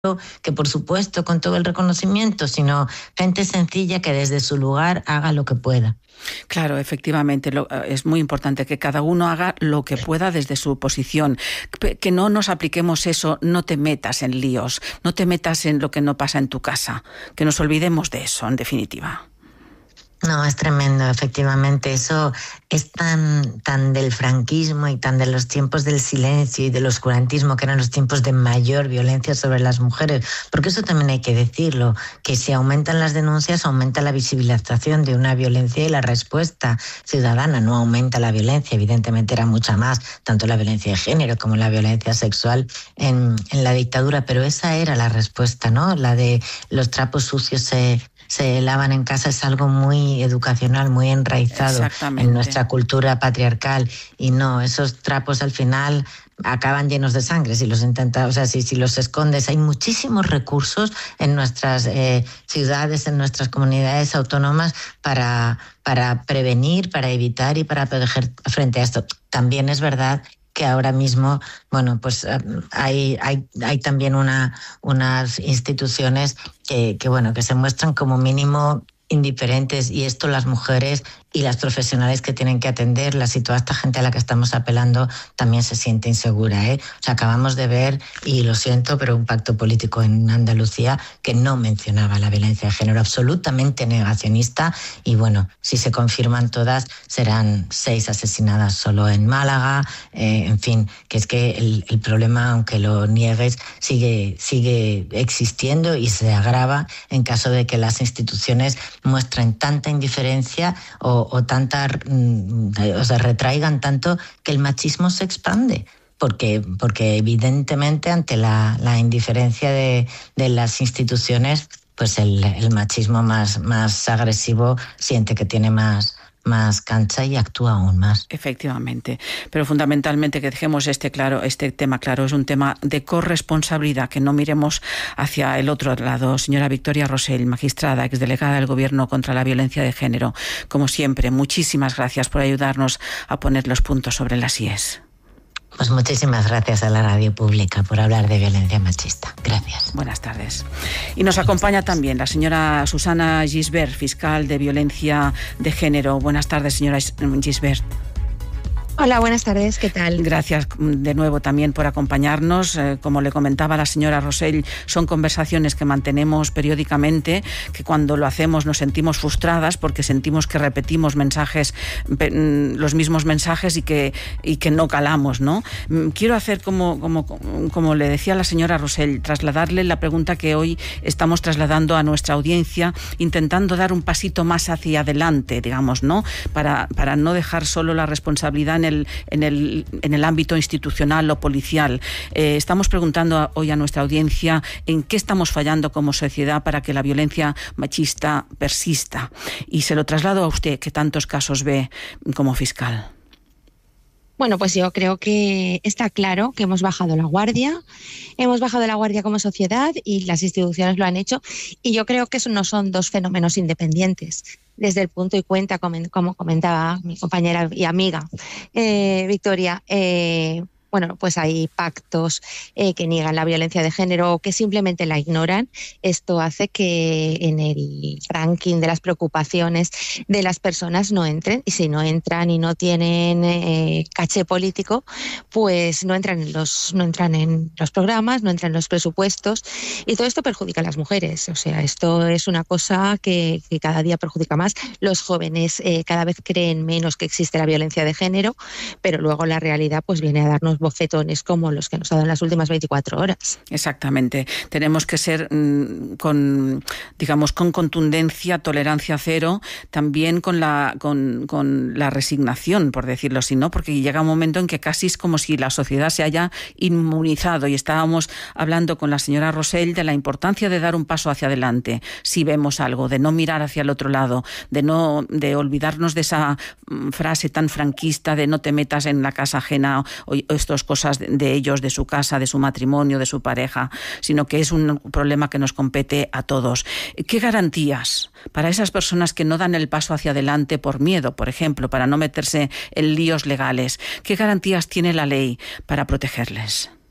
que por supuesto con todo el reconocimiento, sino gente sencilla que desde su lugar haga lo que pueda. Claro, efectivamente, es muy importante que cada uno haga lo que pueda desde su posición, que no nos apliquemos eso, no te metas en líos, no te metas en lo que no pasa en tu casa, que nos olvidemos de eso, en definitiva. No, es tremendo, efectivamente. Eso es tan del franquismo y tan de los tiempos del silencio y del oscurantismo, que eran los tiempos de mayor violencia sobre las mujeres. Porque eso también hay que decirlo, que si aumentan las denuncias, aumenta la visibilización de una violencia y la respuesta ciudadana. No aumenta la violencia, evidentemente era mucha más, tanto la violencia de género como la violencia sexual en la dictadura. Pero esa era la respuesta, ¿no? La de los trapos sucios se lavan en casa, es algo muy educacional, muy enraizado en nuestra cultura patriarcal. Y no, esos trapos al final acaban llenos de sangre si los intentas, o sea, si los escondes. Hay muchísimos recursos en nuestras ciudades, en nuestras comunidades autónomas para prevenir, para evitar y para proteger frente a esto. También es verdad que ahora mismo, bueno, pues hay también unas instituciones que se muestran como mínimo indiferentes, y esto las mujeres y las profesionales que tienen que atenderlas y toda esta gente a la que estamos apelando también se siente insegura, ¿eh? O sea, acabamos de ver, y lo siento, pero un pacto político en Andalucía que no mencionaba la violencia de género, absolutamente negacionista, y bueno, si se confirman todas, serán 6 asesinadas solo en Málaga, en fin, que es que el problema, aunque lo niegues, sigue existiendo y se agrava en caso de que las instituciones muestren tanta indiferencia o retraigan tanto, que el machismo se expande. Porque evidentemente ante la indiferencia de las instituciones, pues el machismo más agresivo siente que tiene más cancha y actúa aún más. Efectivamente, pero fundamentalmente que dejemos este tema claro, es un tema de corresponsabilidad, que no miremos hacia el otro lado. Señora Victoria Rosell, magistrada, exdelegada del Gobierno contra la violencia de género, como siempre, muchísimas gracias por ayudarnos a poner los puntos sobre las íes. Pues muchísimas gracias a la radio pública por hablar de violencia machista. Gracias. Buenas tardes. Y nos acompaña también la señora Susana Gisbert, fiscal de violencia de género. Buenas tardes, señora Gisbert. Hola, buenas tardes, ¿qué tal? Gracias de nuevo también por acompañarnos. Como le comentaba la señora Rosell, son conversaciones que mantenemos periódicamente, que cuando lo hacemos nos sentimos frustradas porque sentimos que repetimos los mismos mensajes y que no calamos, ¿no? Quiero hacer como le decía la señora Rosell, trasladarle la pregunta que hoy estamos trasladando a nuestra audiencia, intentando dar un pasito más hacia adelante, digamos, ¿no? Para no dejar solo la responsabilidad en el ámbito institucional o policial. Estamos preguntando hoy a nuestra audiencia en qué estamos fallando como sociedad para que la violencia machista persista. Y se lo traslado a usted, que tantos casos ve como fiscal. Bueno, pues yo creo que está claro que hemos bajado la guardia como sociedad, y las instituciones lo han hecho, y yo creo que eso no son dos fenómenos independientes. Desde el punto y cuenta, como comentaba mi compañera y amiga Victoria, pues hay pactos que niegan la violencia de género o que simplemente la ignoran. Esto hace que en el ranking de las preocupaciones de las personas no entren, y si no entran y no tienen caché político, pues no entran en los programas, no entran en los presupuestos, y todo esto perjudica a las mujeres. O sea, esto es una cosa que cada día perjudica más. Los jóvenes cada vez creen menos que existe la violencia de género, pero luego la realidad pues viene a darnos bofetones como los que nos ha dado en las últimas 24 horas. Exactamente. Tenemos que ser con contundencia, tolerancia cero, también con la resignación, por decirlo así, ¿no? Porque llega un momento en que casi es como si la sociedad se haya inmunizado, y estábamos hablando con la señora Rosell de la importancia de dar un paso hacia adelante si vemos algo, de no mirar hacia el otro lado, de olvidarnos de esa frase tan franquista de no te metas en la casa ajena o estas cosas de ellos, de su casa, de su matrimonio, de su pareja, sino que es un problema que nos compete a todos. ¿Qué garantías para esas personas que no dan el paso hacia adelante por miedo, por ejemplo, para no meterse en líos legales? ¿Qué garantías tiene la ley para protegerles?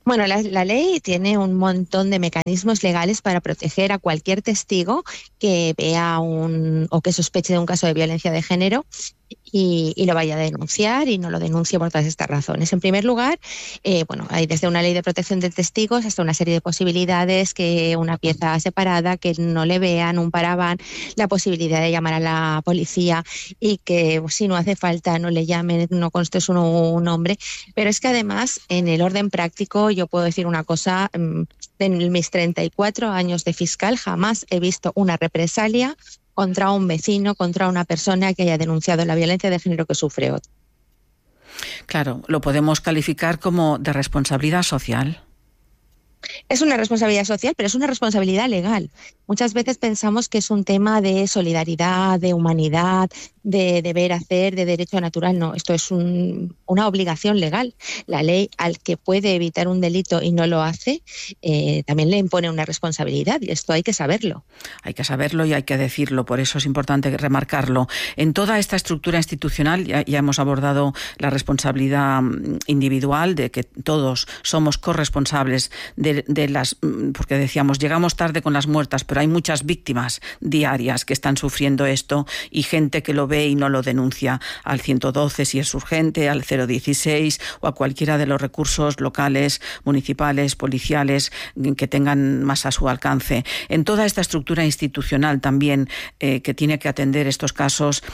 Bueno, la ley tiene un montón de mecanismos legales para proteger a cualquier testigo que vea o que sospeche de un caso de violencia de género y lo vaya a denunciar y no lo denuncie por todas estas razones. En primer lugar, hay desde una ley de protección de testigos hasta una serie de posibilidades, que una pieza separada, que no le vean, un paraván, la posibilidad de llamar a la policía y que si no hace falta no le llamen, no conste su nombre. Pero es que además, en el orden práctico, yo puedo decir una cosa, en mis 34 años de fiscal jamás he visto una represalia contra un vecino, contra una persona que haya denunciado la violencia de género que sufre otro. Claro, lo podemos calificar como de responsabilidad social. Es una responsabilidad social, pero es una responsabilidad legal. Muchas veces pensamos que es un tema de solidaridad, de humanidad, de deber hacer, de derecho natural. No, esto es una obligación legal. La ley, al que puede evitar un delito y no lo hace, también le impone una responsabilidad, y esto hay que saberlo. Hay que saberlo y hay que decirlo, por eso es importante remarcarlo. En toda esta estructura institucional ya hemos abordado la responsabilidad individual, de que todos somos corresponsables de las, porque decíamos, llegamos tarde con las muertas, pero hay muchas víctimas diarias que están sufriendo esto y gente que lo ve y no lo denuncia al 112 si es urgente, al 016 o a cualquiera de los recursos locales, municipales, policiales que tengan más a su alcance. En toda esta estructura institucional también que tiene que atender estos casos,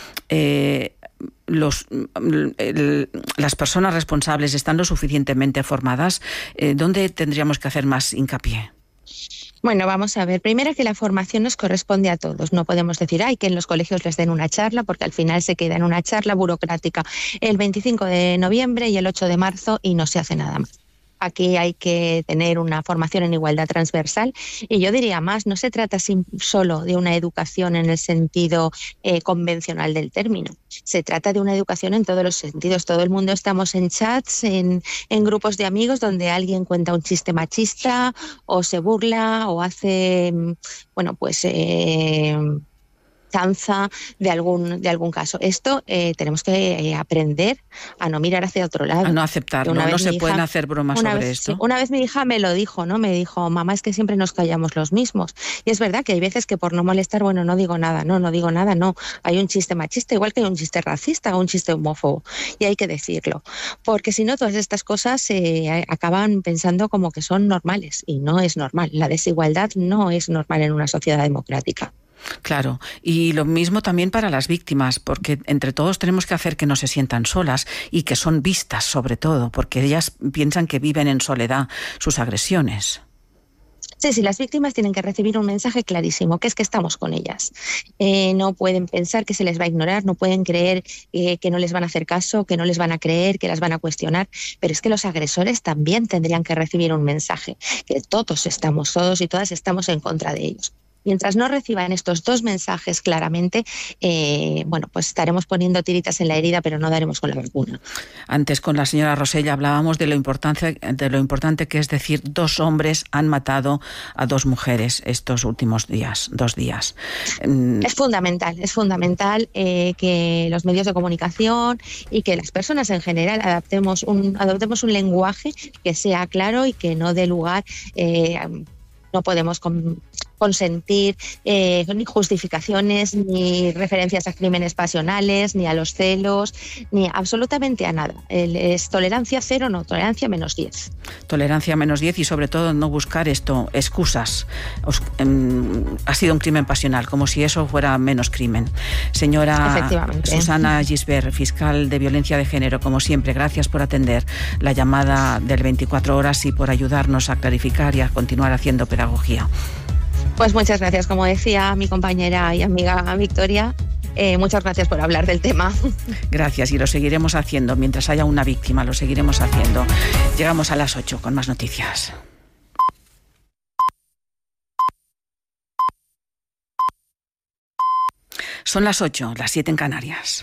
las personas responsables están lo suficientemente formadas. ¿Dónde tendríamos que hacer más hincapié? Bueno, vamos a ver. Primero, que la formación nos corresponde a todos. No podemos decir, que en los colegios les den una charla, porque al final se queda en una charla burocrática el 25 de noviembre y el 8 de marzo y no se hace nada más. Aquí hay que tener una formación en igualdad transversal, y yo diría más, no se trata solo de una educación en el sentido convencional del término. Se trata de una educación en todos los sentidos. Todo el mundo estamos en chats, en grupos de amigos donde alguien cuenta un chiste machista o se burla o hace, chanza de algún caso. Esto tenemos que aprender a no mirar hacia otro lado. A no aceptarlo. No se pueden hacer bromas sobre esto. Una vez mi hija me lo dijo, ¿no? Me dijo, mamá, es que siempre nos callamos los mismos. Y es verdad que hay veces que por no molestar, no digo nada, no digo nada, no. Hay un chiste machista, igual que hay un chiste racista o un chiste homófobo. Y hay que decirlo. Porque si no, todas estas cosas acaban pensando como que son normales. Y no es normal. La desigualdad no es normal en una sociedad democrática. Claro, y lo mismo también para las víctimas, porque entre todos tenemos que hacer que no se sientan solas y que son vistas, sobre todo, porque ellas piensan que viven en soledad sus agresiones. Sí, las víctimas tienen que recibir un mensaje clarísimo, que es que estamos con ellas. No pueden pensar que se les va a ignorar, no pueden creer que no les van a hacer caso, que no les van a creer, que las van a cuestionar, pero es que los agresores también tendrían que recibir un mensaje, que todos y todas estamos en contra de ellos. Mientras no reciban estos dos mensajes claramente, pues estaremos poniendo tiritas en la herida, pero no daremos con la vacuna. Antes, con la señora Rosell, hablábamos de lo importante que es decir, 2 hombres han matado a 2 mujeres estos últimos 2 días. Es fundamental que los medios de comunicación y que las personas en general adoptemos un lenguaje que sea claro y que no dé lugar. No podemos consentir ni justificaciones, ni referencias a crímenes pasionales, ni a los celos, ni absolutamente a nada. Es tolerancia 0, no, tolerancia -10. Tolerancia -10 y sobre todo no buscar excusas. Ha sido un crimen pasional, como si eso fuera menos crimen. Señora Susana Gisbert, fiscal de violencia de género, como siempre, gracias por atender la llamada del 24 horas y por ayudarnos a clarificar y a continuar haciendo pedagogía. Pues muchas gracias, como decía mi compañera y amiga Victoria, muchas gracias por hablar del tema. Gracias, y lo seguiremos haciendo. Mientras haya una víctima, lo seguiremos haciendo. Llegamos a las 8 con más noticias. Son las 8, las 7 en Canarias.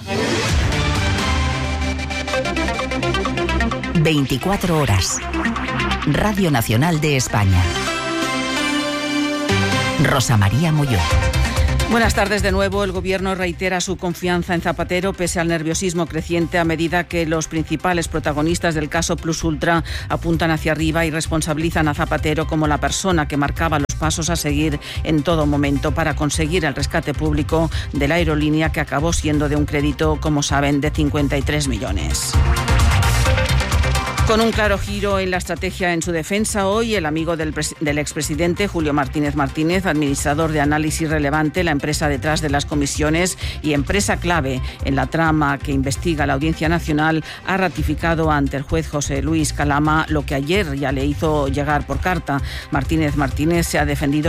24 horas. Radio Nacional de España. Rosa María Molló. Buenas tardes de nuevo. El Gobierno reitera su confianza en Zapatero pese al nerviosismo creciente a medida que los principales protagonistas del caso Plus Ultra apuntan hacia arriba y responsabilizan a Zapatero como la persona que marcaba los pasos a seguir en todo momento para conseguir el rescate público de la aerolínea, que acabó siendo de un crédito, como saben, de 53 millones. Con un claro giro en la estrategia en su defensa, hoy el amigo del expresidente Julio Martínez Martínez, administrador de Análisis Relevante, la empresa detrás de las comisiones y empresa clave en la trama que investiga la Audiencia Nacional, ha ratificado ante el juez José Luis Calama lo que ayer ya le hizo llegar por carta. Martínez se ha defendido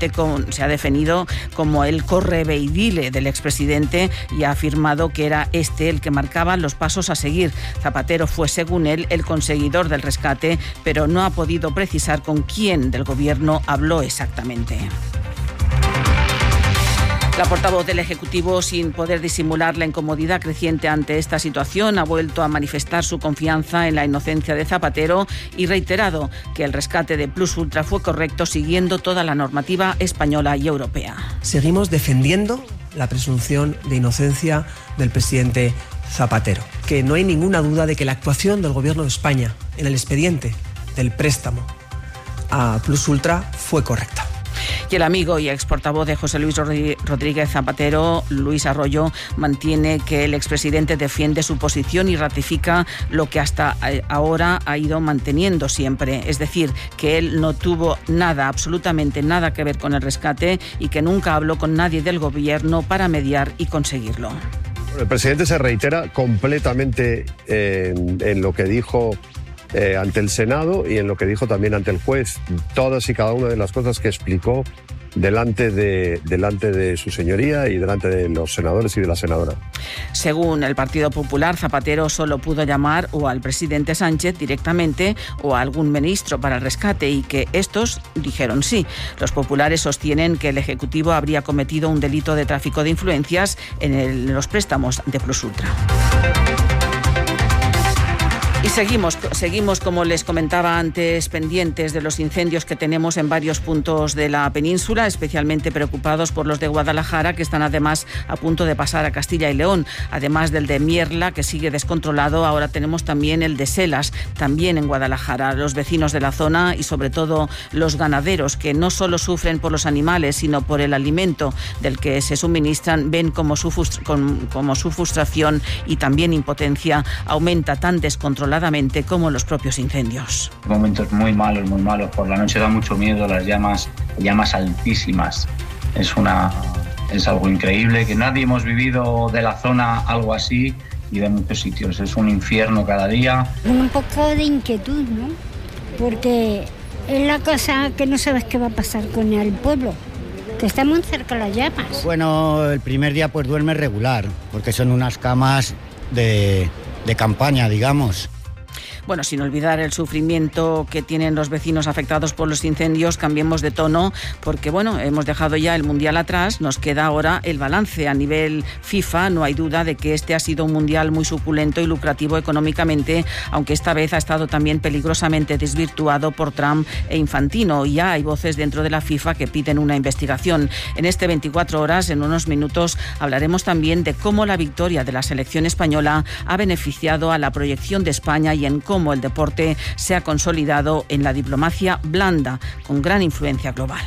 como el correveidile del expresidente y ha afirmado que era este el que marcaba los pasos a seguir. Zapatero fue, según él, el conseguidor del rescate, pero no ha podido precisar con quién del Gobierno habló exactamente. La portavoz del Ejecutivo, sin poder disimular la incomodidad creciente ante esta situación, ha vuelto a manifestar su confianza en la inocencia de Zapatero y reiterado que el rescate de Plus Ultra fue correcto siguiendo toda la normativa española y europea. Seguimos defendiendo la presunción de inocencia del presidente Zapatero, que no hay ninguna duda de que la actuación del Gobierno de España en el expediente del préstamo a Plus Ultra fue correcta. Y el amigo y ex portavoz de José Luis Rodríguez Zapatero, Luis Arroyo, mantiene que el expresidente defiende su posición y ratifica lo que hasta ahora ha ido manteniendo siempre, es decir, que él no tuvo nada, absolutamente nada que ver con el rescate y que nunca habló con nadie del Gobierno para mediar y conseguirlo. El presidente se reitera completamente en lo que dijo ante el Senado y en lo que dijo también ante el juez. Todas y cada una de las cosas que explicó delante de su señoría y delante de los senadores y de la senadora. Según el Partido Popular, Zapatero solo pudo llamar o al presidente Sánchez directamente o a algún ministro para el rescate y que estos dijeron sí. Los populares sostienen que el Ejecutivo habría cometido un delito de tráfico de influencias en los préstamos de Plus Ultra. Y seguimos, como les comentaba antes, pendientes de los incendios que tenemos en varios puntos de la península, especialmente preocupados por los de Guadalajara, que están además a punto de pasar a Castilla y León. Además del de Mierla, que sigue descontrolado, ahora tenemos también el de Selas, también en Guadalajara. Los vecinos de la zona y sobre todo los ganaderos, que no solo sufren por los animales, sino por el alimento del que se suministran, ven como su frustración y también impotencia aumenta tan descontroladamente como los propios incendios. Momentos muy malos, por la noche da mucho miedo, las llamas altísimas, es algo increíble, que nadie hemos vivido de la zona algo así y de muchos sitios, es un infierno cada día. Un poco de inquietud, ¿no? Porque es la cosa que no sabes qué va a pasar con el pueblo, que está muy cerca de las llamas. Bueno, el primer día pues duerme regular, porque son unas camas de campaña, digamos. Bueno, sin olvidar el sufrimiento que tienen los vecinos afectados por los incendios, cambiemos de tono, porque bueno, hemos dejado ya el Mundial atrás, nos queda ahora el balance. A nivel FIFA no hay duda de que este ha sido un Mundial muy suculento y lucrativo económicamente, aunque esta vez ha estado también peligrosamente desvirtuado por Trump e Infantino. Y ya hay voces dentro de la FIFA que piden una investigación. En este 24 horas, en unos minutos, hablaremos también de cómo la victoria de la selección española ha beneficiado a la proyección de España y en cómo el deporte se ha consolidado en la diplomacia blanda, con gran influencia global.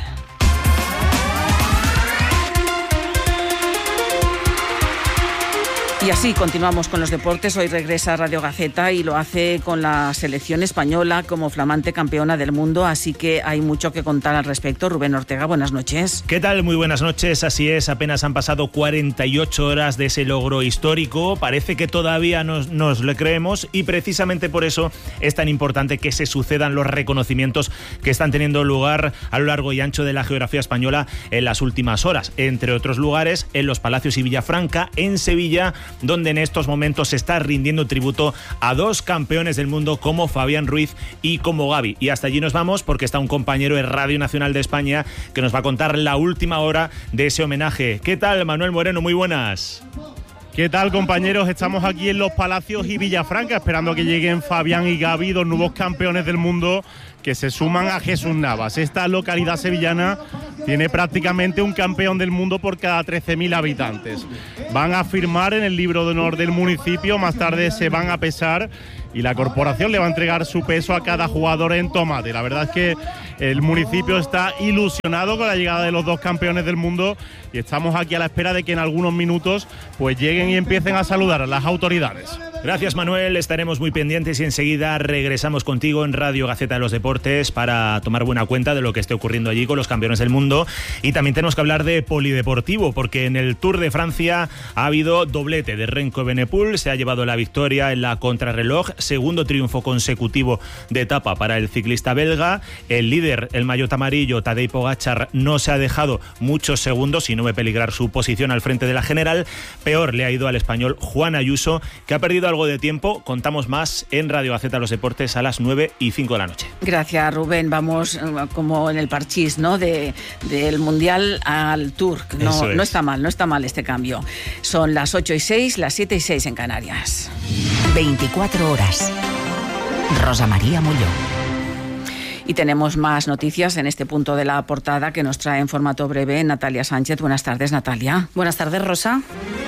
Y así continuamos con los deportes. Hoy regresa Radio Gaceta y lo hace con la selección española como flamante campeona del mundo, así que hay mucho que contar al respecto. Rubén Ortega, buenas noches. ¿Qué tal? Muy buenas noches. Así es, apenas han pasado 48 horas de ese logro histórico. Parece que todavía nos lo creemos y precisamente por eso es tan importante que se sucedan los reconocimientos que están teniendo lugar a lo largo y ancho de la geografía española en las últimas horas. Entre otros lugares, en los Palacios y Villafranca, en Sevilla, donde en estos momentos se está rindiendo tributo a dos campeones del mundo como Fabián Ruiz y como Gavi. Y hasta allí nos vamos porque está un compañero de Radio Nacional de España que nos va a contar la última hora de ese homenaje. ¿Qué tal, Manuel Moreno? Muy buenas. ¿Qué tal, compañeros? Estamos aquí en los Palacios y Villafranca esperando a que lleguen Fabián y Gavi, dos nuevos campeones del mundo que se suman a Jesús Navas. Esta localidad sevillana tiene prácticamente un campeón del mundo por cada 13.000 habitantes. Van a firmar en el libro de honor del municipio, más tarde se van a pesar y la corporación le va a entregar su peso a cada jugador en tomate. La verdad es que el municipio está ilusionado con la llegada de los dos campeones del mundo y estamos aquí a la espera de que en algunos minutos pues lleguen y empiecen a saludar a las autoridades. Gracias, Manuel, estaremos muy pendientes y enseguida regresamos contigo en Radio Gaceta de los Deportes para tomar buena cuenta de lo que esté ocurriendo allí con los campeones del mundo. Y también tenemos que hablar de polideportivo, porque en el Tour de Francia ha habido doblete de Remco Evenepoel, se ha llevado la victoria en la contrarreloj, segundo triunfo consecutivo de etapa para el ciclista belga. El líder, el maillot amarillo, Tadej Pogačar, no se ha dejado muchos segundos y no ve peligrar su posición al frente de la general. Peor le ha ido al español Juan Ayuso, que ha perdido algo de tiempo. Contamos más en Radio Gaceta los Deportes a las 9:05 de la noche. Gracias, Rubén. Vamos como en el parchís, ¿no? Del Mundial al Tour. No está mal este cambio. Son las 8:06, las 7:06 en Canarias. 24 horas. Rosa María Molló. Y tenemos más noticias en este punto de la portada que nos trae en formato breve Natalia Sánchez. Buenas tardes, Natalia. Buenas tardes, Rosa.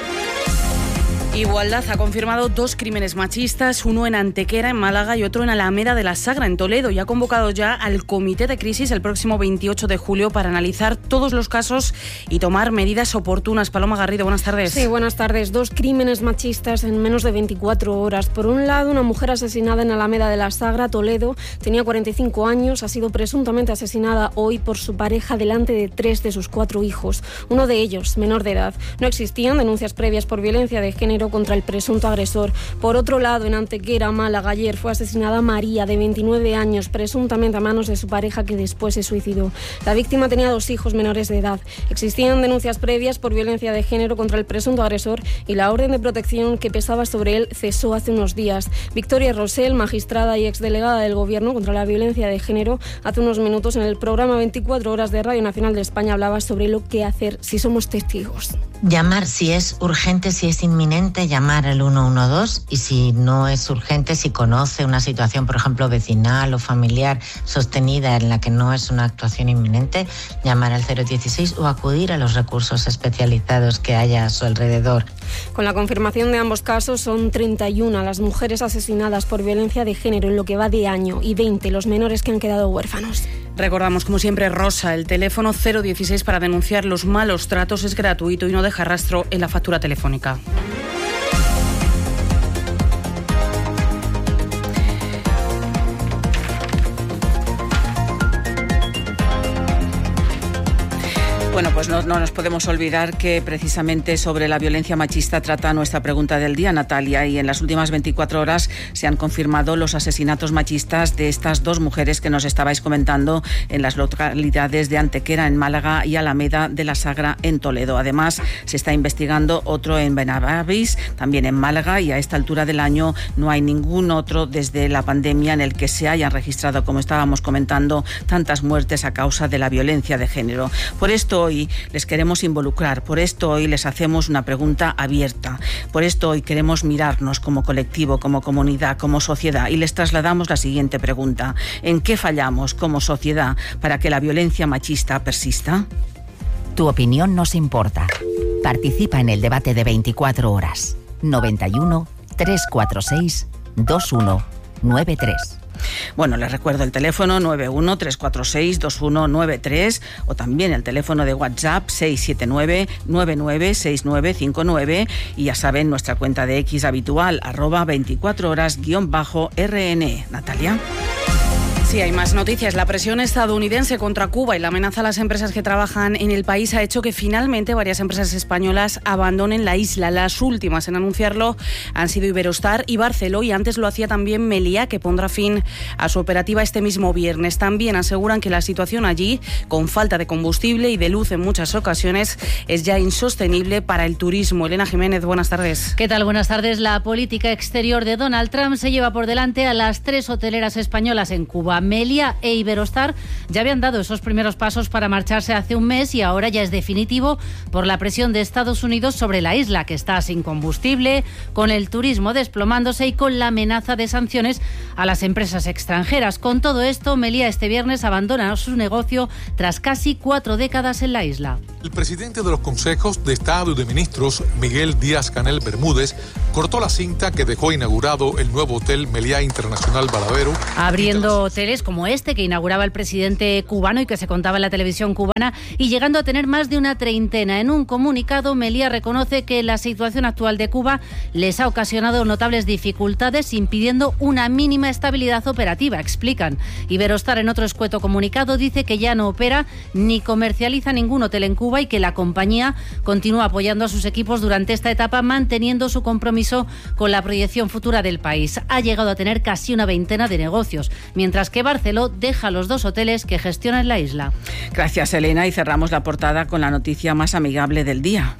Igualdad ha confirmado 2 crímenes machistas, uno en Antequera, en Málaga, y otro en Alameda de la Sagra, en Toledo, y ha convocado ya al Comité de Crisis el próximo 28 de julio para analizar todos los casos y tomar medidas oportunas. Paloma Garrido, buenas tardes. Sí, buenas tardes. 2 crímenes machistas en menos de 24 horas. Por un lado, una mujer asesinada en Alameda de la Sagra, Toledo, tenía 45 años, ha sido presuntamente asesinada hoy por su pareja delante de 3 de sus 4 hijos, uno de ellos menor de edad. No existían denuncias previas por violencia de género contra el presunto agresor. Por otro lado, en Antequera, Málaga, ayer fue asesinada María, de 29 años, presuntamente a manos de su pareja, que después se suicidó. La víctima tenía 2 hijos menores de edad. Existían denuncias previas por violencia de género contra el presunto agresor y la orden de protección que pesaba sobre él cesó hace unos días. Victoria Rosell, magistrada y exdelegada del Gobierno contra la violencia de género, hace unos minutos en el programa 24 horas de Radio Nacional de España hablaba sobre lo que hacer si somos testigos. Llamar si es urgente, si es inminente, llamar al 112, y si no es urgente, si conoce una situación, por ejemplo, vecinal o familiar sostenida en la que no es una actuación inminente, llamar al 016 o acudir a los recursos especializados que haya a su alrededor. Con la confirmación de ambos casos, son 31 las mujeres asesinadas por violencia de género en lo que va de año y 20 los menores que han quedado huérfanos. Recordamos, como siempre, Rosa, el teléfono 016 para denunciar los malos tratos es gratuito y no deja rastro en la factura telefónica. Bueno, pues no nos podemos olvidar que precisamente sobre la violencia machista trata nuestra pregunta del día, Natalia, y en las últimas 24 horas se han confirmado los asesinatos machistas de estas 2 mujeres que nos estabais comentando en las localidades de Antequera, en Málaga, y Alameda de la Sagra, en Toledo. Además, se está investigando otro en Benavides, también en Málaga, y a esta altura del año no hay ningún otro desde la pandemia en el que se hayan registrado, como estábamos comentando, tantas muertes a causa de la violencia de género. Por esto hoy les queremos involucrar, por esto hoy les hacemos una pregunta abierta, por esto hoy queremos mirarnos como colectivo, como comunidad, como sociedad, y les trasladamos la siguiente pregunta: ¿en qué fallamos como sociedad para que la violencia machista persista? Tu opinión nos importa. Participa en el debate de 24 horas. 91 346 2193. Bueno, les recuerdo el teléfono 91-346-2193 o también el teléfono de WhatsApp 679-996959, y ya saben, nuestra cuenta de X habitual, @24horas_RN. Natalia. Sí, hay más noticias. La presión estadounidense contra Cuba y la amenaza a las empresas que trabajan en el país ha hecho que finalmente varias empresas españolas abandonen la isla. Las últimas en anunciarlo han sido Iberostar y Barceló, y antes lo hacía también Meliá, que pondrá fin a su operativa este mismo viernes. También aseguran que la situación allí, con falta de combustible y de luz en muchas ocasiones, es ya insostenible para el turismo. Elena Jiménez, buenas tardes. ¿Qué tal? Buenas tardes. La política exterior de Donald Trump se lleva por delante a las 3 hoteleras españolas en Cuba. Meliá e Iberostar ya habían dado esos primeros pasos para marcharse hace un mes y ahora ya es definitivo por la presión de Estados Unidos sobre la isla, que está sin combustible, con el turismo desplomándose y con la amenaza de sanciones a las empresas extranjeras. Con todo esto, Meliá este viernes abandona su negocio tras casi 4 décadas en la isla. El presidente de los consejos de Estado y de Ministros, Miguel Díaz-Canel Bermúdez, cortó la cinta que dejó inaugurado el nuevo hotel Meliá Internacional Balavero. Abriendo hoteles como este que inauguraba el presidente cubano y que se contaba en la televisión cubana, y llegando a tener más de una treintena. En un comunicado, Meliá reconoce que la situación actual de Cuba les ha ocasionado notables dificultades, impidiendo una mínima estabilidad operativa, explican. Iberostar, en otro escueto comunicado, dice que ya no opera ni comercializa ningún hotel en Cuba y que la compañía continúa apoyando a sus equipos durante esta etapa, manteniendo su compromiso con la proyección futura del país. Ha llegado a tener casi una veintena de negocios, mientras que Barceló deja los 2 hoteles que gestiona en la isla. Gracias, Elena, y cerramos la portada con la noticia más amigable del día.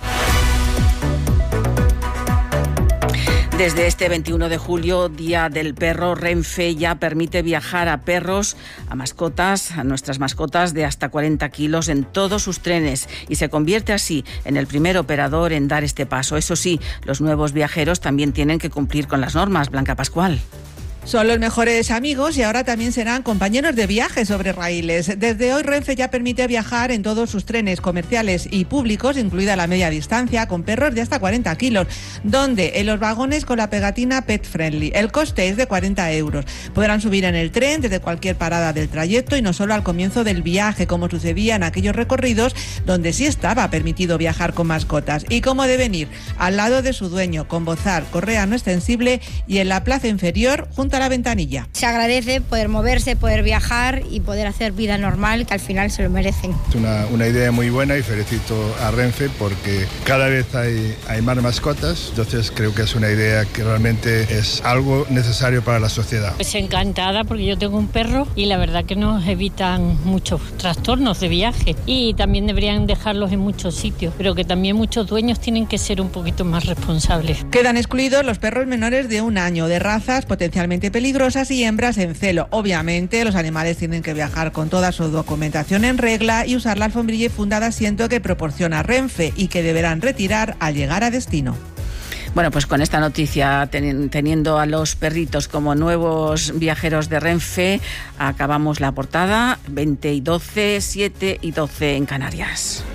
Desde este 21 de julio, Día del Perro, Renfe ya permite viajar a perros, a mascotas, a nuestras mascotas de hasta 40 kilos en todos sus trenes y se convierte así en el primer operador en dar este paso. Eso sí, los nuevos viajeros también tienen que cumplir con las normas. Blanca Pascual. Son los mejores amigos y ahora también serán compañeros de viaje sobre raíles. Desde hoy Renfe ya permite viajar en todos sus trenes comerciales y públicos, incluida la media distancia, con perros de hasta 40 kilos, donde en los vagones con la pegatina Pet Friendly. El coste es de 40 euros. Podrán subir en el tren desde cualquier parada del trayecto y no solo al comienzo del viaje, como sucedía en aquellos recorridos donde sí estaba permitido viajar con mascotas. Y cómo deben ir, al lado de su dueño, con bozal, correa no extensible y en la plaza inferior, junto a la ventanilla. Se agradece poder moverse, poder viajar y poder hacer vida normal, que al final se lo merecen. Es una idea muy buena y felicito a Renfe porque cada vez hay más mascotas, entonces creo que es una idea que realmente es algo necesario para la sociedad. Pues encantada porque yo tengo un perro y la verdad que nos evitan muchos trastornos de viaje y también deberían dejarlos en muchos sitios, pero que también muchos dueños tienen que ser un poquito más responsables. Quedan excluidos los perros menores de 1 año, de razas potencialmente peligrosas y hembras en celo. Obviamente, los animales tienen que viajar con toda su documentación en regla y usar la alfombrilla y funda de asiento que proporciona Renfe y que deberán retirar al llegar a destino. Bueno, pues con esta noticia, teniendo a los perritos como nuevos viajeros de Renfe, acabamos la portada. 20 y 12, 7 y 12 en Canarias.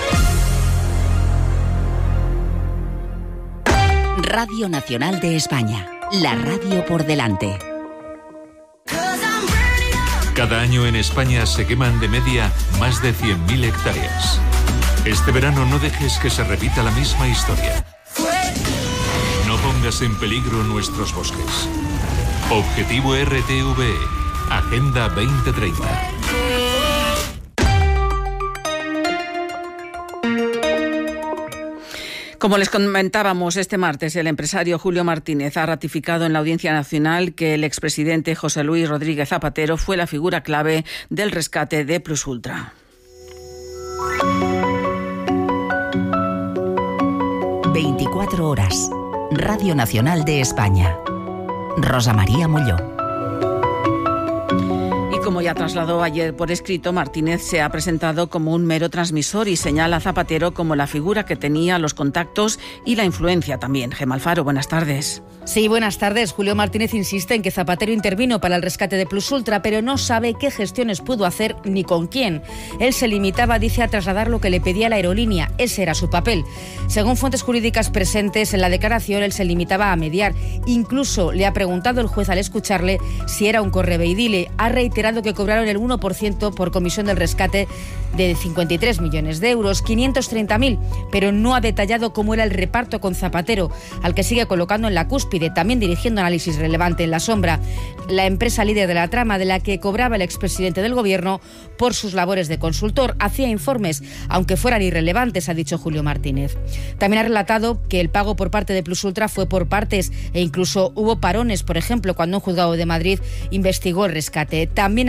Radio Nacional de España. La radio por delante. Cada año en España se queman de media más de 100.000 hectáreas. Este verano no dejes que se repita la misma historia. No pongas en peligro nuestros bosques. Objetivo RTVE. Agenda 2030. Como les comentábamos este martes, el empresario Julio Martínez ha ratificado en la Audiencia Nacional que el expresidente José Luis Rodríguez Zapatero fue la figura clave del rescate de Plusultra. 24 horas. Radio Nacional de España. Rosa María Molló. Como ya trasladó ayer por escrito, Martínez se ha presentado como un mero transmisor y señala a Zapatero como la figura que tenía los contactos y la influencia también. Gemma Alfaro, buenas tardes. Sí, buenas tardes. Julio Martínez insiste en que Zapatero intervino para el rescate de Plusultra, pero no sabe qué gestiones pudo hacer ni con quién. Él se limitaba, dice, a trasladar lo que le pedía la aerolínea. Ese era su papel. Según fuentes jurídicas presentes en la declaración, él se limitaba a mediar. Incluso le ha preguntado el juez al escucharle si era un correveidile. Ha reiterado que cobraron el 1% por comisión del rescate de 53 millones de euros, 530.000, pero no ha detallado cómo era el reparto con Zapatero, al que sigue colocando en la cúspide, también dirigiendo análisis relevante en la sombra. La empresa líder de la trama, de la que cobraba el expresidente del gobierno por sus labores de consultor, hacía informes, aunque fueran irrelevantes, ha dicho Julio Martínez. También ha relatado que el pago por parte de Plusultra fue por partes e incluso hubo parones, por ejemplo, cuando un juzgado de Madrid investigó el rescate. También ha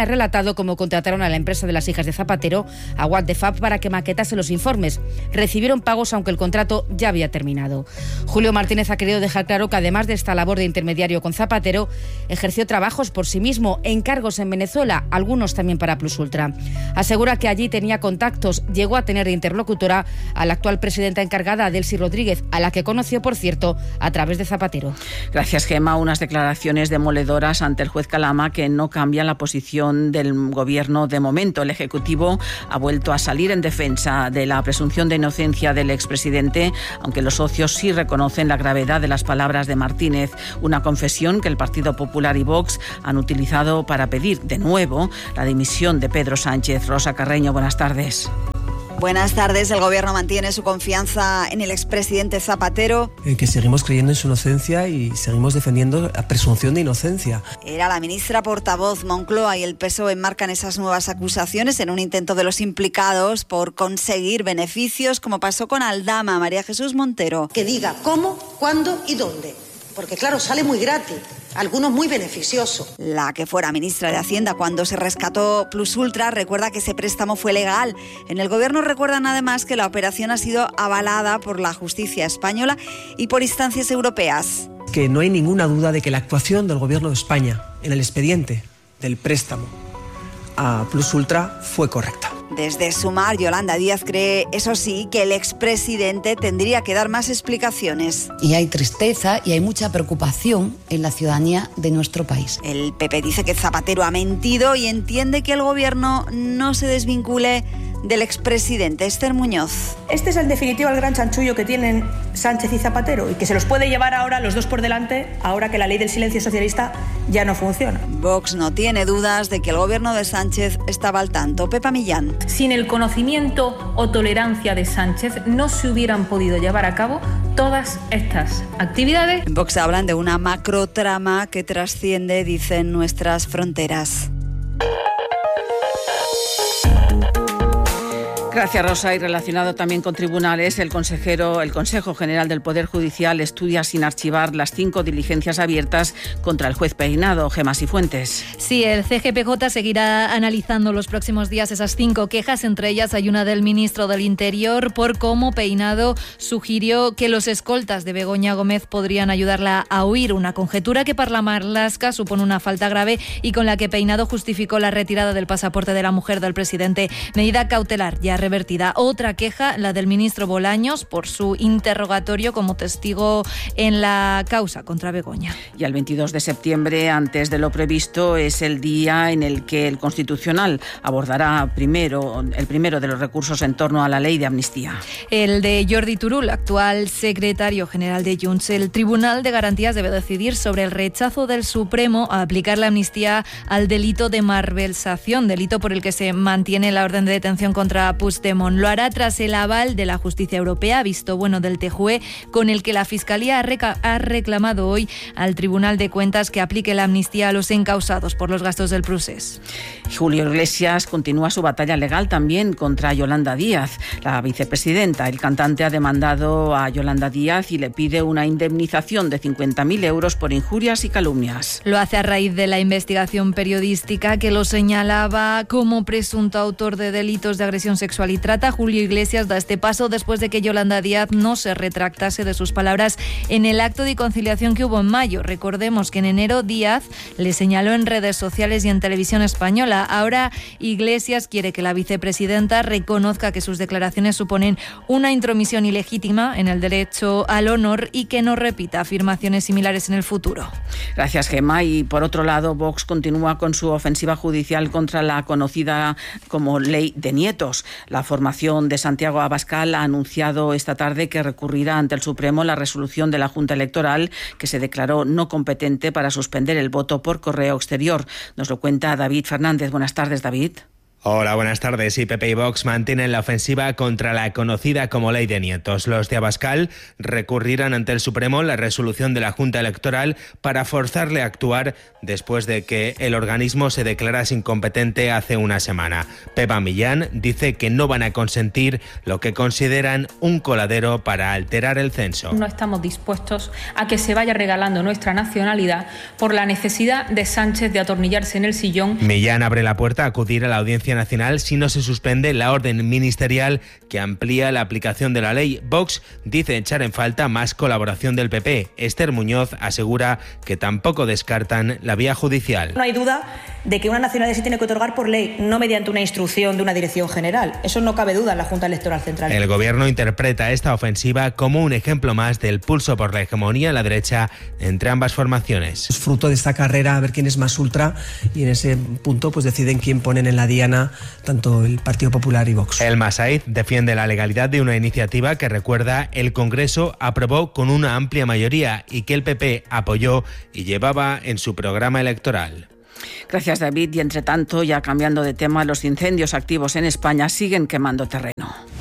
ha relatado cómo contrataron a la empresa de las hijas de Zapatero, a What the Fab, para que maquetase los informes. Recibieron pagos aunque el contrato ya había terminado. Julio Martínez ha querido dejar claro que además de esta labor de intermediario con Zapatero, ejerció trabajos por sí mismo, encargos en Venezuela, algunos también para Plus Ultra. Asegura que allí tenía contactos, llegó a tener de interlocutora a la actual presidenta encargada, Delcy Rodríguez, a la que conoció, por cierto, a través de Zapatero. Gracias, Gemma. Unas declaraciones demoledoras ante el juez Calama que no cambian la posición del Gobierno de momento. El Ejecutivo ha vuelto a salir en defensa de la presunción de inocencia del expresidente, aunque los socios sí reconocen la gravedad de las palabras de Martínez. Una confesión que el Partido Popular y Vox han utilizado para pedir de nuevo la dimisión de Pedro Sánchez. Rosa Carreño, buenas tardes. Buenas tardes. El Gobierno mantiene su confianza en el expresidente Zapatero. Que seguimos creyendo en su inocencia y seguimos defendiendo la presunción de inocencia. Era la ministra portavoz. Moncloa y el PSOE enmarcan esas nuevas acusaciones en un intento de los implicados por conseguir beneficios, como pasó con Aldama. María Jesús Montero. Que diga cómo, cuándo y dónde. Porque claro, sale muy gratis. Algunos muy beneficiosos. La que fuera ministra de Hacienda cuando se rescató Plus Ultra recuerda que ese préstamo fue legal. En el Gobierno recuerdan además que la operación ha sido avalada por la justicia española y por instancias europeas. Que no hay ninguna duda de que la actuación del Gobierno de España en el expediente del préstamo a Plus Ultra fue correcta. Desde Sumar, Yolanda Díaz cree, eso sí, que el expresidente tendría que dar más explicaciones. Y hay tristeza y hay mucha preocupación en la ciudadanía de nuestro país. El PP dice que Zapatero ha mentido y entiende que el Gobierno no se desvincule del expresidente. Esther Muñoz. Este es en definitiva el gran chanchullo que tienen Sánchez y Zapatero y que se los puede llevar ahora los dos por delante, ahora que la ley del silencio socialista ya no funciona. Vox no tiene dudas de que el Gobierno de Sánchez estaba al tanto. Pepa Millán. Sin el conocimiento o tolerancia de Sánchez no se hubieran podido llevar a cabo todas estas actividades. En Vox hablan de una macrotrama que trasciende, dicen, nuestras fronteras. Gracias, Rosa. Y relacionado también con tribunales, el Consejo General del Poder Judicial estudia sin archivar las 5 diligencias abiertas contra el juez Peinado. Gemma Cifuentes. Sí, el CGPJ seguirá analizando los próximos días esas 5 quejas. Entre ellas hay una del ministro del Interior por cómo Peinado sugirió que los escoltas de Begoña Gómez podrían ayudarla a huir. Una conjetura que para la Marlaska supone una falta grave y con la que Peinado justificó la retirada del pasaporte de la mujer del presidente. Medida cautelar ya revertida. Otra queja, la del ministro Bolaños, por su interrogatorio como testigo en la causa contra Begoña. Y el 22 de septiembre, antes de lo previsto, es el día en el que el Constitucional abordará el primero de los recursos en torno a la ley de amnistía. El de Jordi Turull, actual secretario general de Junts. El Tribunal de Garantías debe decidir sobre el rechazo del Supremo a aplicar la amnistía al delito de malversación, delito por el que se mantiene la orden de detención contra Puigdemont. Lo hará tras el aval de la justicia europea, visto bueno del TJUE, con el que la Fiscalía ha reclamado hoy al Tribunal de Cuentas que aplique la amnistía a los encausados por los gastos del procés. Julio Iglesias continúa su batalla legal también contra Yolanda Díaz, la vicepresidenta. El cantante ha demandado a Yolanda Díaz y le pide una indemnización de 50.000 euros por injurias y calumnias. Lo hace a raíz de la investigación periodística que lo señalaba como presunto autor de delitos de agresión sexual y trata. Julio Iglesias da este paso después de que Yolanda Díaz no se retractase de sus palabras en el acto de conciliación que hubo en mayo. Recordemos que en enero Díaz le señaló en redes sociales y en televisión española. Ahora Iglesias quiere que la vicepresidenta reconozca que sus declaraciones suponen una intromisión ilegítima en el derecho al honor y que no repita afirmaciones similares en el futuro. Gracias, Gemma. Y por otro lado, Vox continúa con su ofensiva judicial contra la conocida como Ley de Nietos. La formación de Santiago Abascal ha anunciado esta tarde que recurrirá ante el Supremo la resolución de la Junta Electoral que se declaró no competente para suspender el voto por correo exterior. Nos lo cuenta David Fernández. Buenas tardes, David. Hola, buenas tardes. Y PP y Vox mantienen la ofensiva contra la conocida como Ley de Nietos. Los de Abascal recurrirán ante el Supremo la resolución de la Junta Electoral para forzarle a actuar después de que el organismo se declarase incompetente hace una semana. Pepa Millán dice que no van a consentir lo que consideran un coladero para alterar el censo. No estamos dispuestos a que se vaya regalando nuestra nacionalidad por la necesidad de Sánchez de atornillarse en el sillón. Millán abre la puerta a acudir a la Audiencia Nacional si no se suspende la orden ministerial que amplía la aplicación de la ley. Vox dice echar en falta más colaboración del PP. Esther Muñoz asegura que tampoco descartan la vía judicial. No hay duda de que una nacionalidad se tiene que otorgar por ley, no mediante una instrucción de una dirección general. Eso no cabe duda en la Junta Electoral Central. El Gobierno interpreta esta ofensiva como un ejemplo más del pulso por la hegemonía a la derecha entre ambas formaciones. Es fruto de esta carrera a ver quién es más ultra y en ese punto pues deciden quién ponen en la diana tanto el Partido Popular y Vox. El Massaid defiende la legalidad de una iniciativa que, recuerda, el Congreso aprobó con una amplia mayoría y que el PP apoyó y llevaba en su programa electoral. Gracias, David. Y entre tanto, ya cambiando de tema, los incendios activos en España siguen quemando terreno.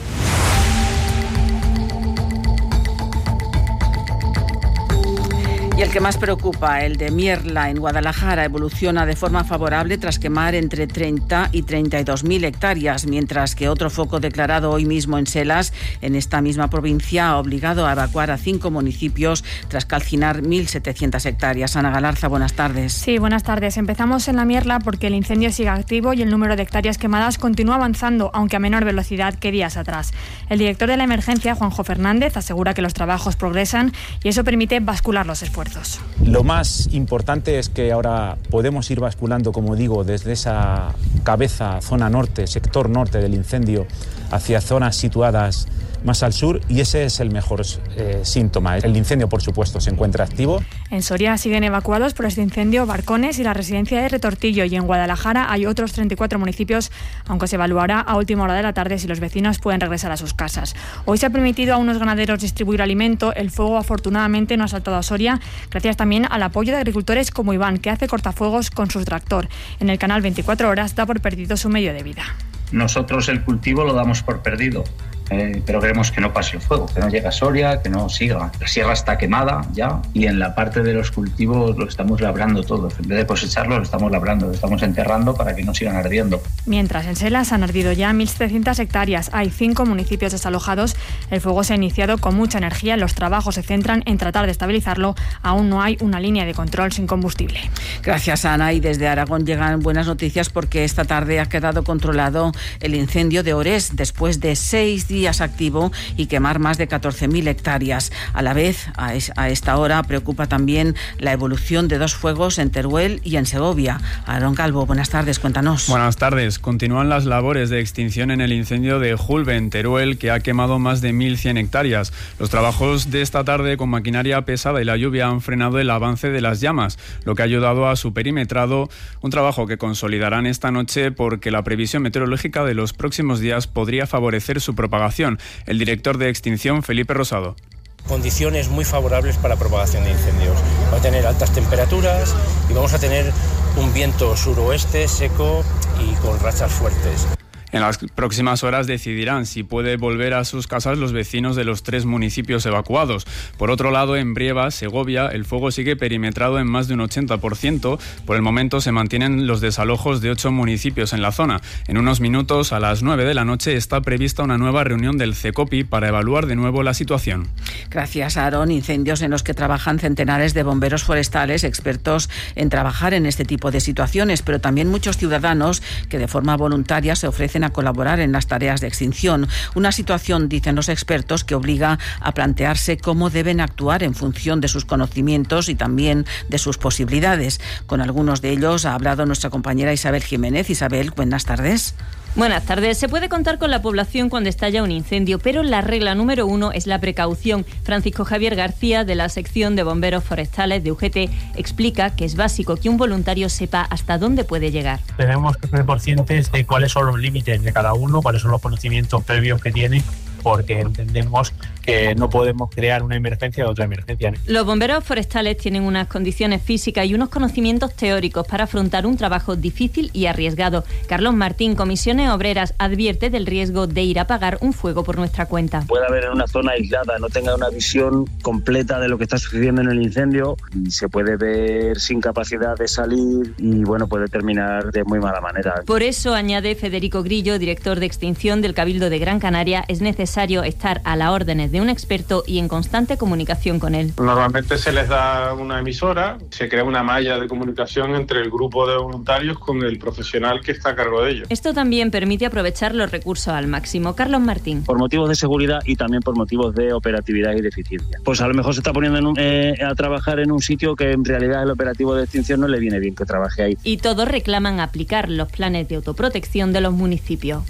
Y el que más preocupa, el de Mierla, en Guadalajara, evoluciona de forma favorable tras quemar entre 30 y 32.000 hectáreas, mientras que otro foco declarado hoy mismo en Selas, en esta misma provincia, ha obligado a evacuar a 5 municipios tras calcinar 1.700 hectáreas. Ana Galarza, buenas tardes. Sí, buenas tardes. Empezamos en la Mierla porque el incendio sigue activo y el número de hectáreas quemadas continúa avanzando, aunque a menor velocidad que días atrás. El director de la emergencia, Juanjo Fernández, asegura que los trabajos progresan y eso permite bascular los esfuerzos. Lo más importante es que ahora podemos ir basculando, como digo, desde esa cabeza, zona norte, sector norte del incendio, hacia zonas situadas más al sur, y ese es el mejor síntoma. El incendio, por supuesto, se encuentra activo. En Soria siguen evacuados por este incendio Barcones y la residencia de Retortillo, y en Guadalajara hay otros 34 municipios, aunque se evaluará a última hora de la tarde si los vecinos pueden regresar a sus casas. Hoy se ha permitido a unos ganaderos distribuir alimento. El fuego afortunadamente no ha saltado a Soria, gracias también al apoyo de agricultores como Iván, que hace cortafuegos con su tractor. En el canal 24 Horas da por perdido su medio de vida. Nosotros el cultivo lo damos por perdido, pero queremos que no pase el fuego, que no llegue a Soria, que no siga. La sierra está quemada ya y en la parte de los cultivos lo estamos labrando todos. En vez de cosecharlo, lo estamos labrando, lo estamos enterrando para que no sigan ardiendo. Mientras en Selas han ardido ya 1.700 hectáreas. Hay 5 municipios desalojados. El fuego se ha iniciado con mucha energía. Los trabajos se centran en tratar de estabilizarlo. Aún no hay una línea de control sin combustible. Gracias, Ana. Y desde Aragón llegan buenas noticias porque esta tarde ha quedado controlado el incendio de Orés después de 6 días activo y quemar más de 14.000 hectáreas. A la vez, a esta hora preocupa también la evolución de 2 fuegos en Teruel y en Segovia. Aarón Calvo, buenas tardes, cuéntanos. Buenas tardes. Continúan las labores de extinción en el incendio de Julve, en Teruel, que ha quemado más de 1.100 hectáreas. Los trabajos de esta tarde con maquinaria pesada y la lluvia han frenado el avance de las llamas, lo que ha ayudado a su perimetrado, un trabajo que consolidarán esta noche porque la previsión meteorológica de los próximos días podría favorecer su propagación. El director de extinción, Felipe Rosado. Condiciones muy favorables para la propagación de incendios. Va a tener altas temperaturas y vamos a tener un viento suroeste seco y con rachas fuertes. En las próximas horas decidirán si puede volver a sus casas los vecinos de los 3 municipios evacuados. Por otro lado, en Brieva, Segovia, el fuego sigue perimetrado en más de un 80%. Por el momento se mantienen los desalojos de 8 municipios en la zona. En unos minutos, a las 9 de la noche, está prevista una nueva reunión del CECOPI para evaluar de nuevo la situación. Gracias, Aarón. Incendios en los que trabajan centenares de bomberos forestales, expertos en trabajar en este tipo de situaciones, pero también muchos ciudadanos que de forma voluntaria se ofrecen a colaborar en las tareas de extinción. Una situación, dicen los expertos, que obliga a plantearse cómo deben actuar en función de sus conocimientos y también de sus posibilidades. Con algunos de ellos ha hablado nuestra compañera Isabel Jiménez. Isabel, buenas tardes. Buenas tardes. Se puede contar con la población cuando estalla un incendio, pero la regla número 1 es la precaución. Francisco Javier García, de la sección de bomberos forestales de UGT, explica que es básico que un voluntario sepa hasta dónde puede llegar. Tenemos que ser conscientes de cuáles son los límites de cada uno, cuáles son los conocimientos previos que tiene porque entendemos que no podemos crear una emergencia de otra emergencia. Los bomberos forestales tienen unas condiciones físicas y unos conocimientos teóricos para afrontar un trabajo difícil y arriesgado. Carlos Martín, Comisiones Obreras, advierte del riesgo de ir a apagar un fuego por nuestra cuenta. Puede haber en una zona aislada, no tenga una visión completa de lo que está sucediendo en el incendio y se puede ver sin capacidad de salir y bueno, puede terminar de muy mala manera. Por eso, añade Federico Grillo, director de extinción del Cabildo de Gran Canaria, es necesario estar a las órdenes de un experto y en constante comunicación con él. Normalmente se les da una emisora, se crea una malla de comunicación entre el grupo de voluntarios con el profesional que está a cargo de ellos. Esto también permite aprovechar los recursos al máximo. Carlos Martín. Por motivos de seguridad y también por motivos de operatividad y de eficiencia. Pues a lo mejor se está poniendo a trabajar en un sitio que en realidad el operativo de extinción no le viene bien que trabaje ahí. Y todos reclaman aplicar los planes de autoprotección de los municipios.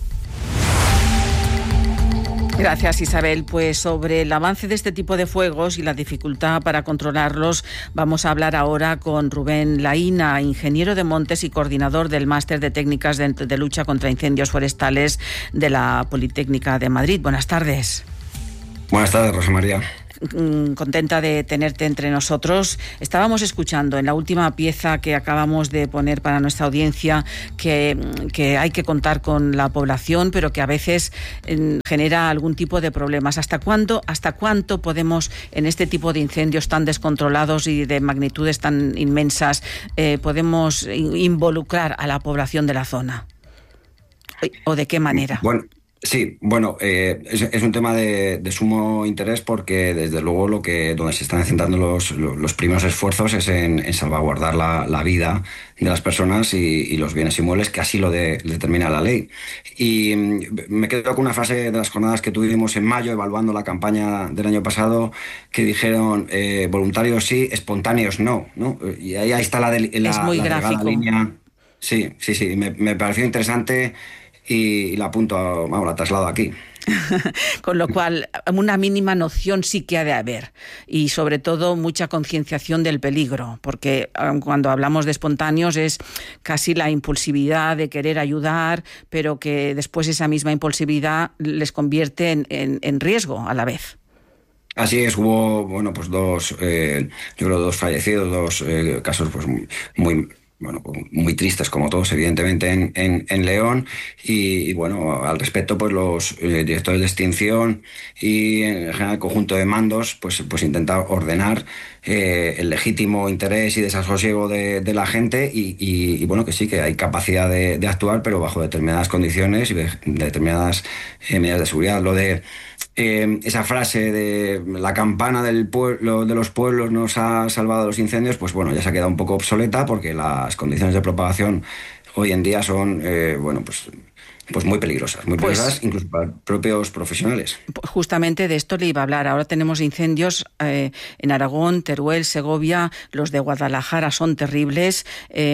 Gracias, Isabel. Pues sobre el avance de este tipo de fuegos y la dificultad para controlarlos, vamos a hablar ahora con Rubén Laína, ingeniero de montes y coordinador del Máster de Técnicas de Lucha contra Incendios Forestales de la Politécnica de Madrid. Buenas tardes. Buenas tardes, Rosa María. Contenta de tenerte entre nosotros. Estábamos escuchando en la última pieza que acabamos de poner para nuestra audiencia que hay que contar con la población, pero que a veces genera algún tipo de problemas. ¿Hasta cuánto podemos, en este tipo de incendios tan descontrolados y de magnitudes tan inmensas, podemos involucrar a la población de la zona? ¿O de qué manera? Bueno, sí, es un tema de sumo interés porque desde luego donde se están centrando los primeros esfuerzos es en salvaguardar la vida de las personas y los bienes inmuebles, que así lo determina la ley. Y me quedo con una frase de las jornadas que tuvimos en mayo evaluando la campaña del año pasado, que dijeron voluntarios sí, espontáneos no, y ahí está es muy gráfico. Línea. Sí, me pareció interesante. Y la apunto, la traslado aquí. Con lo cual, una mínima noción sí que ha de haber. Y sobre todo, mucha concienciación del peligro. Porque cuando hablamos de espontáneos es casi la impulsividad de querer ayudar, pero que después esa misma impulsividad les convierte en riesgo a la vez. Así es, hubo, dos fallecidos, dos casos muy tristes como todos, evidentemente, en León y al respecto, pues los directores de extinción y en general el conjunto de mandos pues intentar ordenar el legítimo interés y desasosiego de la gente y que sí, que hay capacidad de actuar, pero bajo determinadas condiciones y determinadas medidas de seguridad. Lo de esa frase de la campana de los pueblos nos ha salvado de los incendios, pues ya se ha quedado un poco obsoleta porque las condiciones de propagación hoy en día son pues muy peligrosas, incluso para propios profesionales. Justamente de esto le iba a hablar. Ahora tenemos incendios en Aragón, Teruel, Segovia, los de Guadalajara son terribles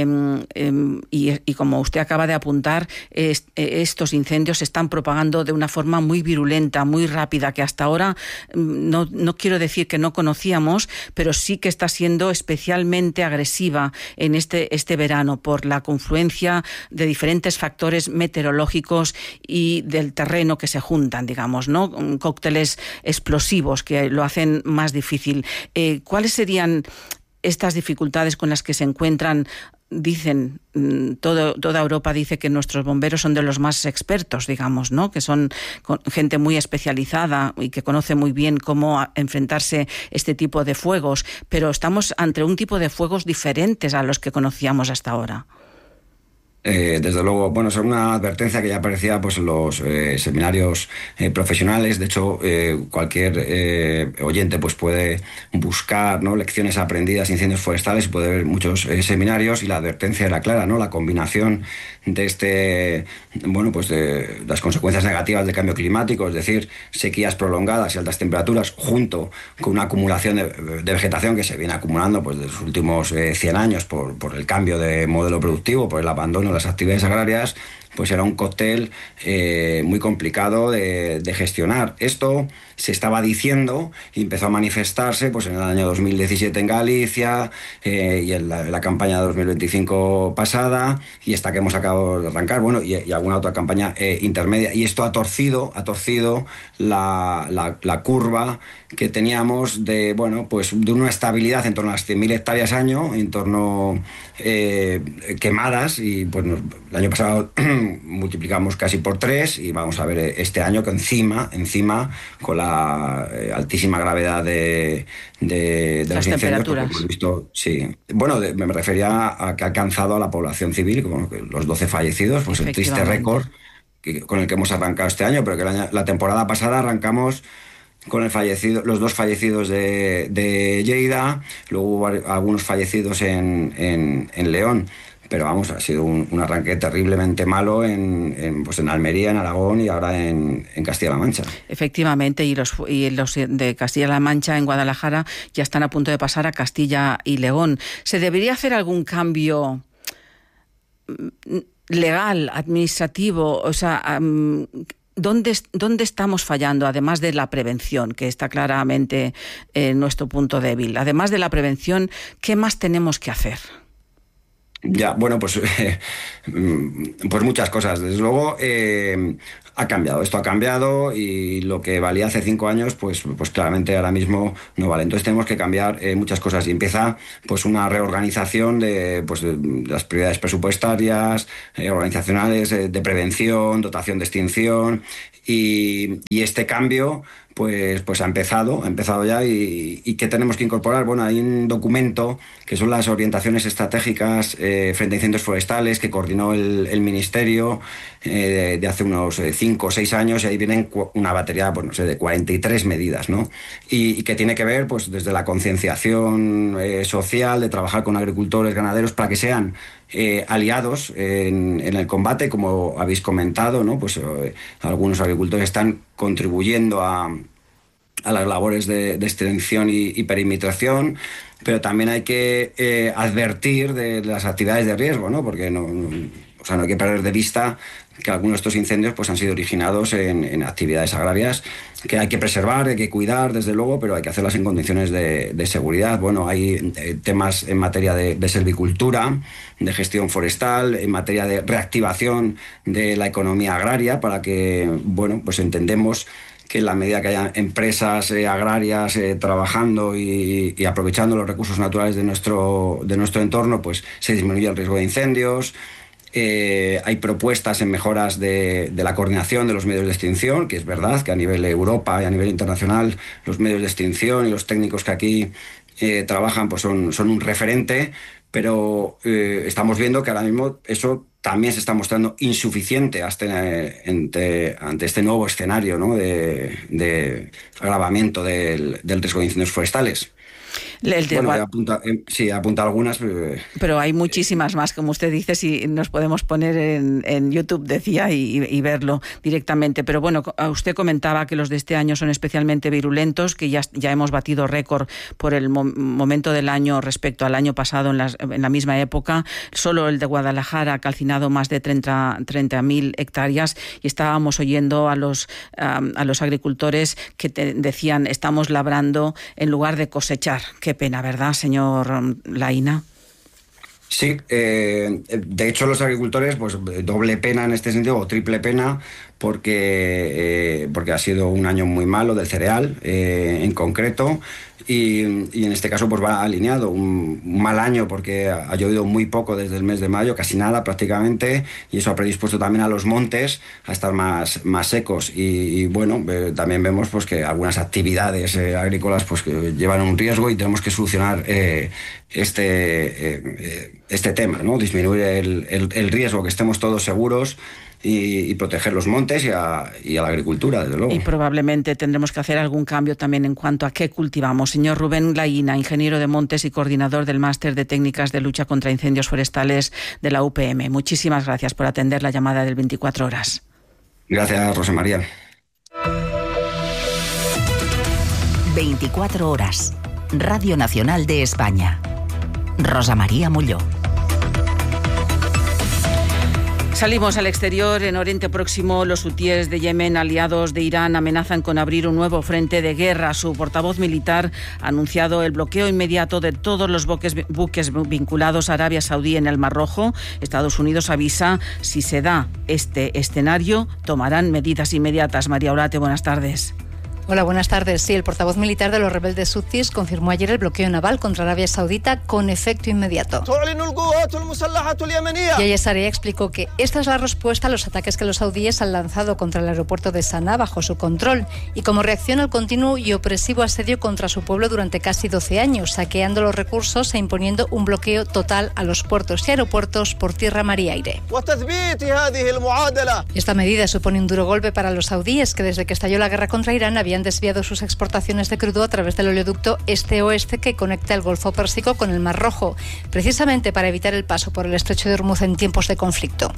y como usted acaba de apuntar, estos incendios se están propagando de una forma muy virulenta, muy rápida, que hasta ahora no quiero decir que no conocíamos, pero sí que está siendo especialmente agresiva en este verano por la confluencia de diferentes factores meteorológicos y del terreno que se juntan, digamos, ¿no? Cócteles explosivos que lo hacen más difícil. ¿Cuáles serían estas dificultades con las que se encuentran? Dicen, toda Europa dice que nuestros bomberos son de los más expertos, digamos, ¿no? Que son gente muy especializada y que conoce muy bien cómo enfrentarse este tipo de fuegos, pero estamos ante un tipo de fuegos diferentes a los que conocíamos hasta ahora. Desde luego, es una advertencia que ya aparecía en los seminarios profesionales. De hecho, cualquier oyente puede buscar lecciones aprendidas en incendios forestales y puede ver muchos seminarios, y la advertencia era clara, ¿no? La combinación de de las consecuencias negativas del cambio climático, es decir, sequías prolongadas y altas temperaturas, junto con una acumulación de vegetación que se viene acumulando desde los últimos 100 años por el cambio de modelo productivo, por el abandono de las actividades agrarias, pues era un cóctel muy complicado de gestionar. Esto se estaba diciendo y empezó a manifestarse pues en el año 2017 en Galicia y en la campaña 2025 pasada, y esta que hemos acabado de arrancar, bueno, y alguna otra campaña intermedia, y esto ha torcido la curva que teníamos de, bueno, pues de una estabilidad en torno a las 100.000 hectáreas año, en torno quemadas, y pues el año pasado multiplicamos casi por 3, y vamos a ver este año que encima con la altísima gravedad de los incendios, temperaturas. Hemos visto, sí. Bueno, me refería a que ha alcanzado a la población civil, como los 12 fallecidos, pues el triste récord con el que hemos arrancado este año, pero que la temporada pasada arrancamos con los 2 fallecidos de Lleida, luego hubo algunos fallecidos en León. Pero vamos, ha sido un arranque terriblemente malo en Almería, en Aragón y ahora en Castilla-La Mancha. Efectivamente, y los de Castilla-La Mancha en Guadalajara ya están a punto de pasar a Castilla y León. ¿Se debería hacer algún cambio legal, administrativo? O sea, ¿dónde estamos fallando, además de la prevención, que está claramente nuestro punto débil? Además de la prevención, ¿qué más tenemos que hacer? Ya, bueno, pues muchas cosas. Desde luego ha cambiado. Esto ha cambiado, y lo que valía hace 5 años, pues claramente ahora mismo no vale. Entonces tenemos que cambiar muchas cosas, y empieza pues una reorganización de las prioridades presupuestarias, organizacionales, de prevención, dotación de extinción, y este cambio pues ha empezado ya, y ¿qué tenemos que incorporar? Bueno, hay un documento que son las orientaciones estratégicas frente a incendios forestales que coordinó el Ministerio de hace unos 5 o 6 años, y ahí vienen una batería, pues no sé, de 43 medidas, ¿no? Y que tiene que ver pues desde la concienciación social, de trabajar con agricultores, ganaderos, para que sean aliados en el combate, como habéis comentado, ¿no? Pues algunos agricultores están contribuyendo a las labores de extinción y perimetración, pero también hay que advertir de las actividades de riesgo, ¿no? Porque no hay que perder de vista que algunos de estos incendios pues han sido originados en actividades agrarias que hay que preservar, hay que cuidar, desde luego, pero hay que hacerlas en condiciones de seguridad. Bueno, hay temas en materia de silvicultura, de gestión forestal, en materia de reactivación de la economía agraria, para que, bueno, pues entendemos que en la medida que haya empresas agrarias trabajando y aprovechando los recursos naturales de nuestro entorno, pues se disminuye el riesgo de incendios. Hay propuestas en mejoras de la coordinación de los medios de extinción, que es verdad que a nivel Europa y a nivel internacional los medios de extinción y los técnicos que aquí trabajan pues son un referente, pero estamos viendo que ahora mismo eso también se está mostrando insuficiente ante este nuevo escenario, ¿no? de agravamiento del riesgo de incendios forestales. Apunta algunas. Pero hay muchísimas más, como usted dice, si nos podemos poner en YouTube, decía, y verlo directamente. Pero bueno, usted comentaba que los de este año son especialmente virulentos, que ya hemos batido récord por el momento del año respecto al año pasado en la misma época. Solo el de Guadalajara ha calcinado más de 30.000 hectáreas, y estábamos oyendo a los agricultores que decían, estamos labrando en lugar de cosechar. Qué pena, ¿verdad, señor Laína? Sí, de hecho los agricultores, pues doble pena en este sentido, o triple pena, porque ha sido un año muy malo del cereal en concreto, y en este caso pues va alineado. Un mal año porque ha llovido muy poco desde el mes de mayo, casi nada prácticamente, y eso ha predispuesto también a los montes a estar más secos, y bueno, también vemos pues que algunas actividades agrícolas pues que llevan un riesgo, y tenemos que solucionar este tema, ¿no? Disminuir el riesgo, que estemos todos seguros, y proteger los montes y a la agricultura, desde luego. Y probablemente tendremos que hacer algún cambio también en cuanto a qué cultivamos. Señor Rubén Laína, ingeniero de montes y coordinador del Máster de Técnicas de Lucha contra Incendios Forestales de la UPM. Muchísimas gracias por atender la llamada del 24 horas. Gracias, Rosa María. 24 horas. Radio Nacional de España. Rosa María Mulló. Salimos al exterior. En Oriente Próximo, los hutíes de Yemen, aliados de Irán, amenazan con abrir un nuevo frente de guerra. Su portavoz militar ha anunciado el bloqueo inmediato de todos los buques vinculados a Arabia Saudí en el Mar Rojo. Estados Unidos avisa, si se da este escenario, tomarán medidas inmediatas. María Olate, buenas tardes. Hola, buenas tardes. Sí, el portavoz militar de los rebeldes hutíes confirmó ayer el bloqueo naval contra Arabia Saudita con efecto inmediato. Yahya Sarea explicó que esta es la respuesta a los ataques que los saudíes han lanzado contra el aeropuerto de Sanaa bajo su control y como reacción al continuo y opresivo asedio contra su pueblo durante casi 12 años, saqueando los recursos e imponiendo un bloqueo total a los puertos y aeropuertos por tierra, mar y aire. Esta medida supone un duro golpe para los saudíes que desde que estalló la guerra contra Irán habían desviado sus exportaciones de crudo a través del oleoducto este-oeste que conecta el Golfo Pérsico con el Mar Rojo, precisamente para evitar el paso por el estrecho de Hormuz en tiempos de conflicto.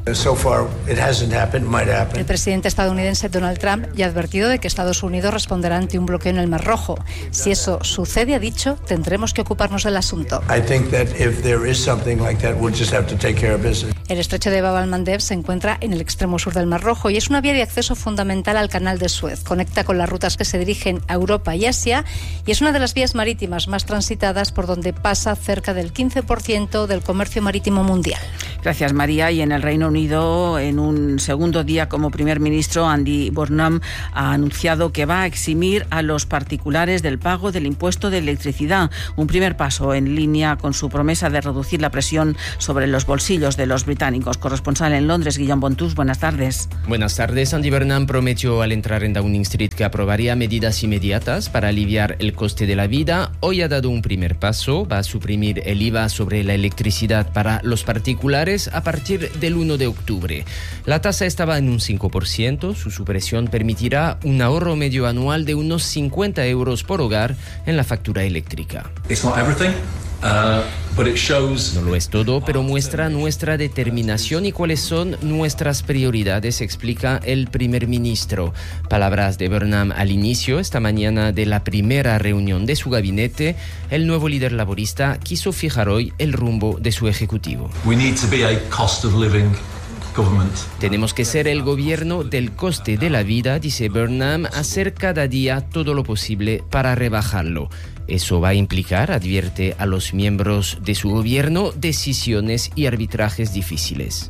El presidente estadounidense Donald Trump ya ha advertido de que Estados Unidos responderá ante un bloqueo en el Mar Rojo. Si eso sucede, ha dicho, tendremos que ocuparnos del asunto. El estrecho de Bab al-Mandeb se encuentra en el extremo sur del Mar Rojo y es una vía de acceso fundamental al Canal de Suez. Conecta con las rutas que se dirigen a Europa y Asia y es una de las vías marítimas más transitadas por donde pasa cerca del 15% del comercio marítimo mundial. Gracias, María. Y en el Reino Unido, en un segundo día como primer ministro, Andy Burnham ha anunciado que va a eximir a los particulares del pago del impuesto de electricidad, un primer paso en línea con su promesa de reducir la presión sobre los bolsillos de los británicos. Corresponsal en Londres, Guillaume Bontus, buenas tardes. Buenas tardes. Andy Burnham prometió al entrar en Downing Street que aprobaría medidas inmediatas para aliviar el coste de la vida. Hoy ha dado un primer paso, va a suprimir el IVA sobre la electricidad para los particulares a partir del 1 de octubre. La tasa estaba en un 5%, su supresión permitirá un ahorro medio anual de unos 50 euros por hogar en la factura eléctrica. No lo es todo, pero muestra nuestra determinación y cuáles son nuestras prioridades, explica el primer ministro. Palabras de Burnham al inicio, esta mañana, de la primera reunión de su gabinete. El nuevo líder laborista quiso fijar hoy el rumbo de su ejecutivo. Tenemos que ser el gobierno del coste de la vida, dice Burnham, hacer cada día todo lo posible para rebajarlo. Eso va a implicar, advierte a los miembros de su gobierno, decisiones y arbitrajes difíciles.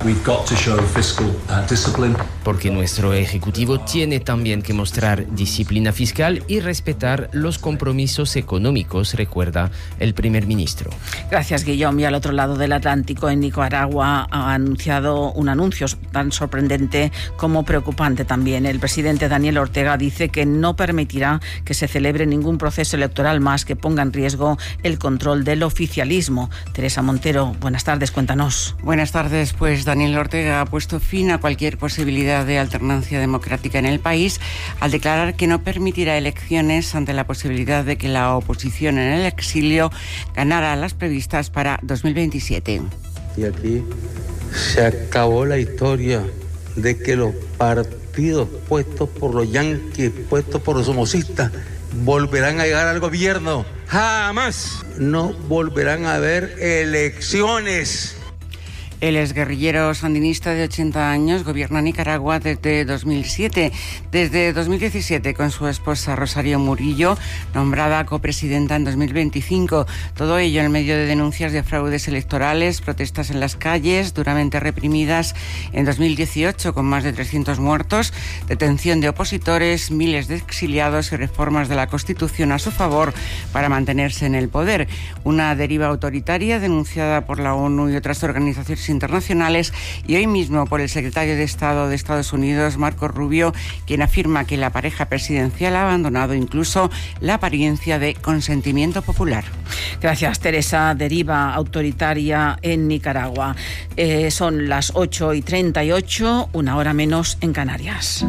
Porque nuestro ejecutivo tiene también que mostrar disciplina fiscal y respetar los compromisos económicos, recuerda el primer ministro. Gracias, Guillaume. Y al otro lado del Atlántico, en Nicaragua, ha anunciado un anuncio tan sorprendente como preocupante también. El presidente Daniel Ortega dice que no permitirá que se celebre ningún proceso electoral más que ponga en riesgo el control del oficialismo. Teresa Montero, buenas tardes, cuéntanos. Buenas tardes. Pues Daniel Ortega ha puesto fin a cualquier posibilidad de alternancia democrática en el país al declarar que no permitirá elecciones ante la posibilidad de que la oposición en el exilio ganara las previstas para 2027. Y aquí se acabó la historia de que los partidos puestos por los yanquis, puestos por los somocistas, volverán a llegar al gobierno. Jamás. No volverán a haber elecciones. El exguerrillero sandinista de 80 años gobierna Nicaragua desde 2007. Desde 2017 con su esposa Rosario Murillo, nombrada copresidenta en 2025. Todo ello en medio de denuncias de fraudes electorales, protestas en las calles, duramente reprimidas en 2018 con más de 300 muertos, detención de opositores, miles de exiliados y reformas de la Constitución a su favor para mantenerse en el poder. Una deriva autoritaria denunciada por la ONU y otras organizaciones internacionales y hoy mismo por el secretario de Estado de Estados Unidos, Marco Rubio, quien afirma que la pareja presidencial ha abandonado incluso la apariencia de consentimiento popular. Gracias, Teresa. Deriva autoritaria en Nicaragua. Son las 8:38, una hora menos en Canarias.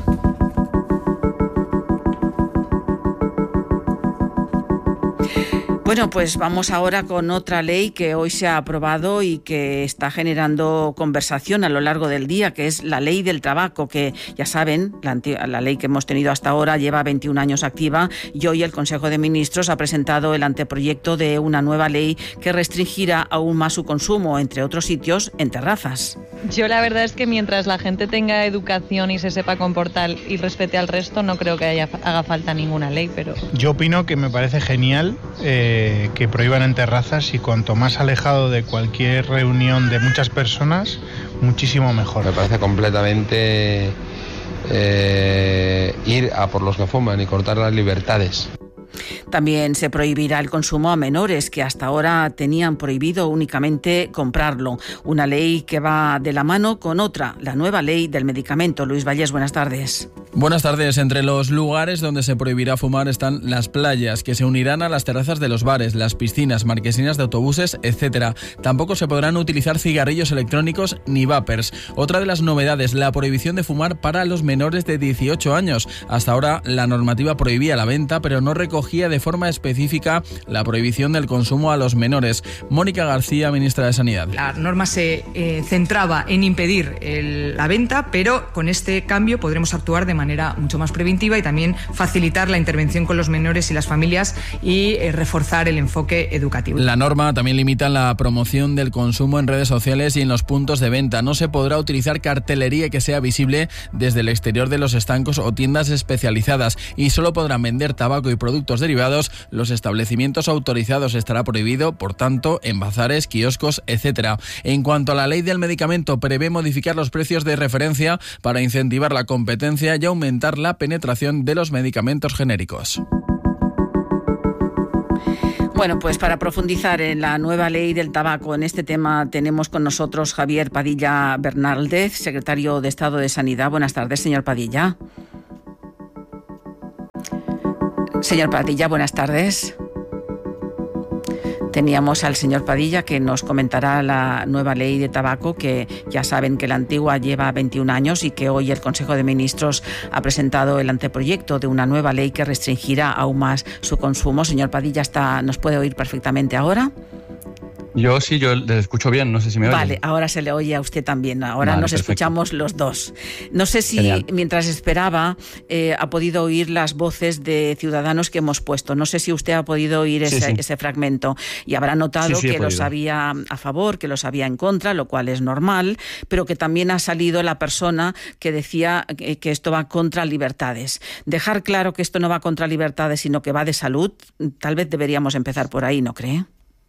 Bueno, pues vamos ahora con otra ley que hoy se ha aprobado y que está generando conversación a lo largo del día, que es la ley del tabaco, que ya saben, la ley que hemos tenido hasta ahora lleva 21 años activa y hoy el Consejo de Ministros ha presentado el anteproyecto de una nueva ley que restringirá aún más su consumo, entre otros sitios, en terrazas. Yo la verdad es que mientras la gente tenga educación y se sepa comportar y respete al resto, no creo que haga falta ninguna ley, pero... Yo opino que me parece genial que prohíban en terrazas, y cuanto más alejado de cualquier reunión de muchas personas, muchísimo mejor. Me parece completamente ir a por los que fuman y cortar las libertades. También se prohibirá el consumo a menores que hasta ahora tenían prohibido únicamente comprarlo. Una ley que va de la mano con otra, la nueva ley del medicamento. Luis Vallés, buenas tardes. Buenas tardes. Entre los lugares donde se prohibirá fumar están las playas, que se unirán a las terrazas de los bares, las piscinas, marquesinas de autobuses, etc. Tampoco se podrán utilizar cigarrillos electrónicos ni vapers. Otra de las novedades, la prohibición de fumar para los menores de 18 años. Hasta ahora la normativa prohibía la venta, pero no recogía de forma específica la prohibición del consumo a los menores. Mónica García, ministra de Sanidad. La norma se centraba en impedir la venta, pero con este cambio podremos actuar de manera mucho más preventiva y también facilitar la intervención con los menores y las familias y reforzar el enfoque educativo. La norma también limita la promoción del consumo en redes sociales y en los puntos de venta. No se podrá utilizar cartelería que sea visible desde el exterior de los estancos o tiendas especializadas y solo podrán vender tabaco y productos derivados los establecimientos autorizados. Estará prohibido, por tanto, en bazares, kioscos, etc. En cuanto a la ley del medicamento, prevé modificar los precios de referencia para incentivar la competencia y aumentar la penetración de los medicamentos genéricos. Bueno, pues para profundizar en la nueva ley del tabaco, en este tema tenemos con nosotros Javier Padilla Bernaldez, secretario de Estado de Sanidad. Buenas tardes, señor Padilla. Señor Padilla, buenas tardes. Teníamos al señor Padilla que nos comentará la nueva ley de tabaco, que ya saben que la antigua lleva 21 años y que hoy el Consejo de Ministros ha presentado el anteproyecto de una nueva ley que restringirá aún más su consumo. Señor Padilla, ¿nos puede oír perfectamente ahora? Yo sí, yo le escucho bien, no sé si me oye. Vale, ahora se le oye a usted también, ahora nos perfecto. Escuchamos los dos. No sé si Genial. Mientras esperaba ha podido oír las voces de ciudadanos que hemos puesto. No sé si usted ha podido oír ese fragmento y habrá notado que los había a favor, que los había en contra, lo cual es normal, pero que también ha salido la persona que decía que esto va contra libertades. Dejar claro que esto no va contra libertades, sino que va de salud, tal vez deberíamos empezar por ahí, ¿no cree?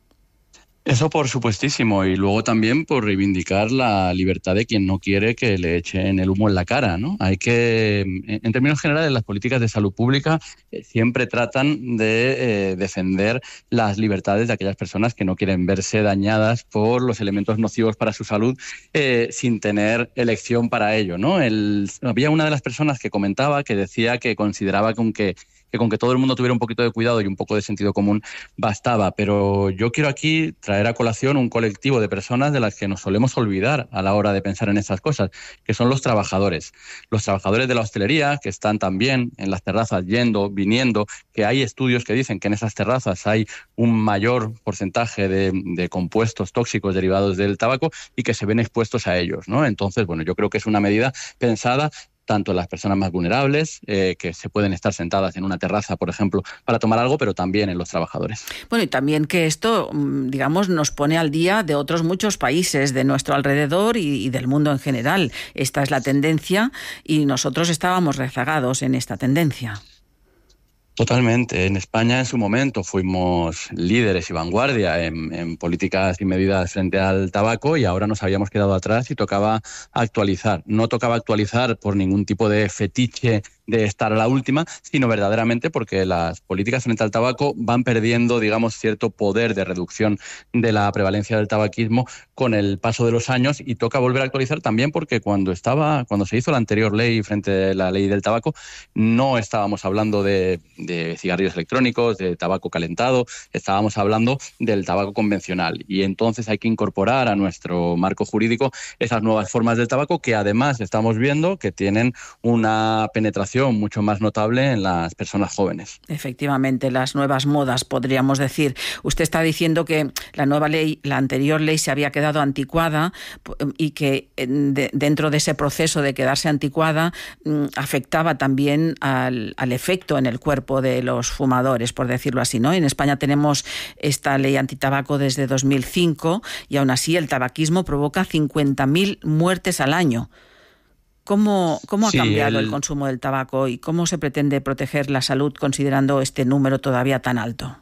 Eso por supuestísimo, y luego también por reivindicar la libertad de quien no quiere que le echen el humo en la cara, ¿no? Hay que, en términos generales, las políticas de salud pública siempre tratan de defender las libertades de aquellas personas que no quieren verse dañadas por los elementos nocivos para su salud sin tener elección para ello, ¿no? Había una de las personas que comentaba que decía que consideraba que con que todo el mundo tuviera un poquito de cuidado y un poco de sentido común bastaba. Pero yo quiero aquí traer a colación un colectivo de personas de las que nos solemos olvidar a la hora de pensar en estas cosas, que son los trabajadores. Los trabajadores de la hostelería, que están también en las terrazas yendo, viniendo, que hay estudios que dicen que en esas terrazas hay un mayor porcentaje de compuestos tóxicos derivados del tabaco y que se ven expuestos a ellos, ¿no? Entonces, bueno, yo creo que es una medida pensada tanto en las personas más vulnerables, que se pueden estar sentadas en una terraza, por ejemplo, para tomar algo, pero también en los trabajadores. Bueno, y también que esto, digamos, nos pone al día de otros muchos países de nuestro alrededor y del mundo en general. Esta es la tendencia y nosotros estábamos rezagados en esta tendencia. Totalmente. En España en su momento fuimos líderes y vanguardia en políticas y medidas frente al tabaco y ahora nos habíamos quedado atrás y tocaba actualizar. No tocaba actualizar por ningún tipo de fetiche de estar a la última, sino verdaderamente porque las políticas frente al tabaco van perdiendo, digamos, cierto poder de reducción de la prevalencia del tabaquismo con el paso de los años y toca volver a actualizar también porque cuando se hizo la anterior ley frente a la ley del tabaco no estábamos hablando de cigarrillos electrónicos, de tabaco calentado, estábamos hablando del tabaco convencional y entonces hay que incorporar a nuestro marco jurídico esas nuevas formas del tabaco que además estamos viendo que tienen una penetración preocupación mucho más notable en las personas jóvenes. Efectivamente, las nuevas modas, podríamos decir. Usted está diciendo que la anterior ley se había quedado anticuada y que dentro de ese proceso de quedarse anticuada afectaba también al efecto en el cuerpo de los fumadores, por decirlo así, ¿no? En España tenemos esta ley antitabaco desde 2005 y aún así el tabaquismo provoca 50.000 muertes al año. ¿Cómo ha cambiado el consumo del tabaco y cómo se pretende proteger la salud considerando este número todavía tan alto?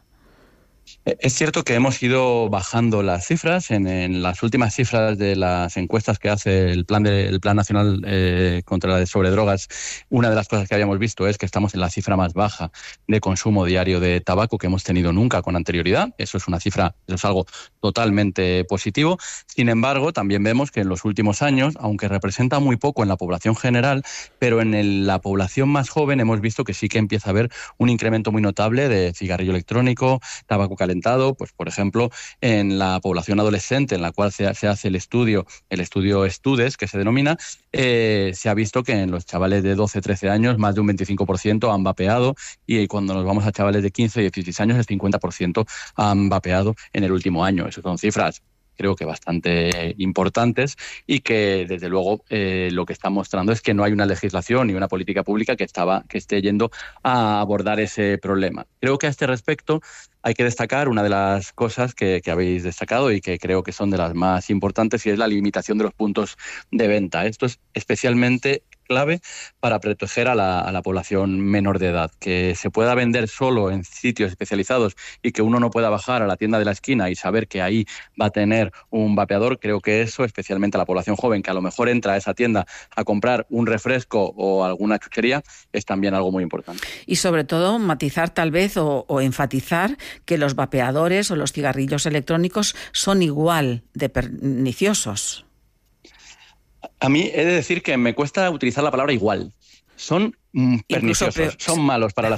Es cierto que hemos ido bajando las cifras. En las últimas cifras de las encuestas que hace el Plan Nacional contra la Sobredrogas, una de las cosas que habíamos visto es que estamos en la cifra más baja de consumo diario de tabaco que hemos tenido nunca con anterioridad. Eso es algo totalmente positivo. Sin embargo, también vemos que en los últimos años, aunque representa muy poco en la población general, pero en la población más joven hemos visto que sí que empieza a haber un incremento muy notable de cigarrillo electrónico, tabaco calentado. Pues por ejemplo, en la población adolescente, en la cual se hace el estudio Studes, que se denomina, se ha visto que en los chavales de 12-13 años más de un 25% han vapeado, y cuando nos vamos a chavales de 15-16 años el 50% han vapeado en el último año. Esas son cifras creo que bastante importantes y que desde luego lo que está mostrando es que no hay una legislación y una política pública que esté yendo a abordar ese problema. Creo que a este respecto hay que destacar una de las cosas que habéis destacado y que creo que son de las más importantes, y es la limitación de los puntos de venta. Esto es especialmente clave para proteger a la población menor de edad. Que se pueda vender solo en sitios especializados y que uno no pueda bajar a la tienda de la esquina y saber que ahí va a tener un vapeador, creo que eso, especialmente a la población joven, que a lo mejor entra a esa tienda a comprar un refresco o alguna chuchería, es también algo muy importante. Y sobre todo matizar tal vez o enfatizar que los vapeadores o los cigarrillos electrónicos son igual de perniciosos. A mí he de decir que me cuesta utilizar la palabra igual. Son perniciosos, son malos para la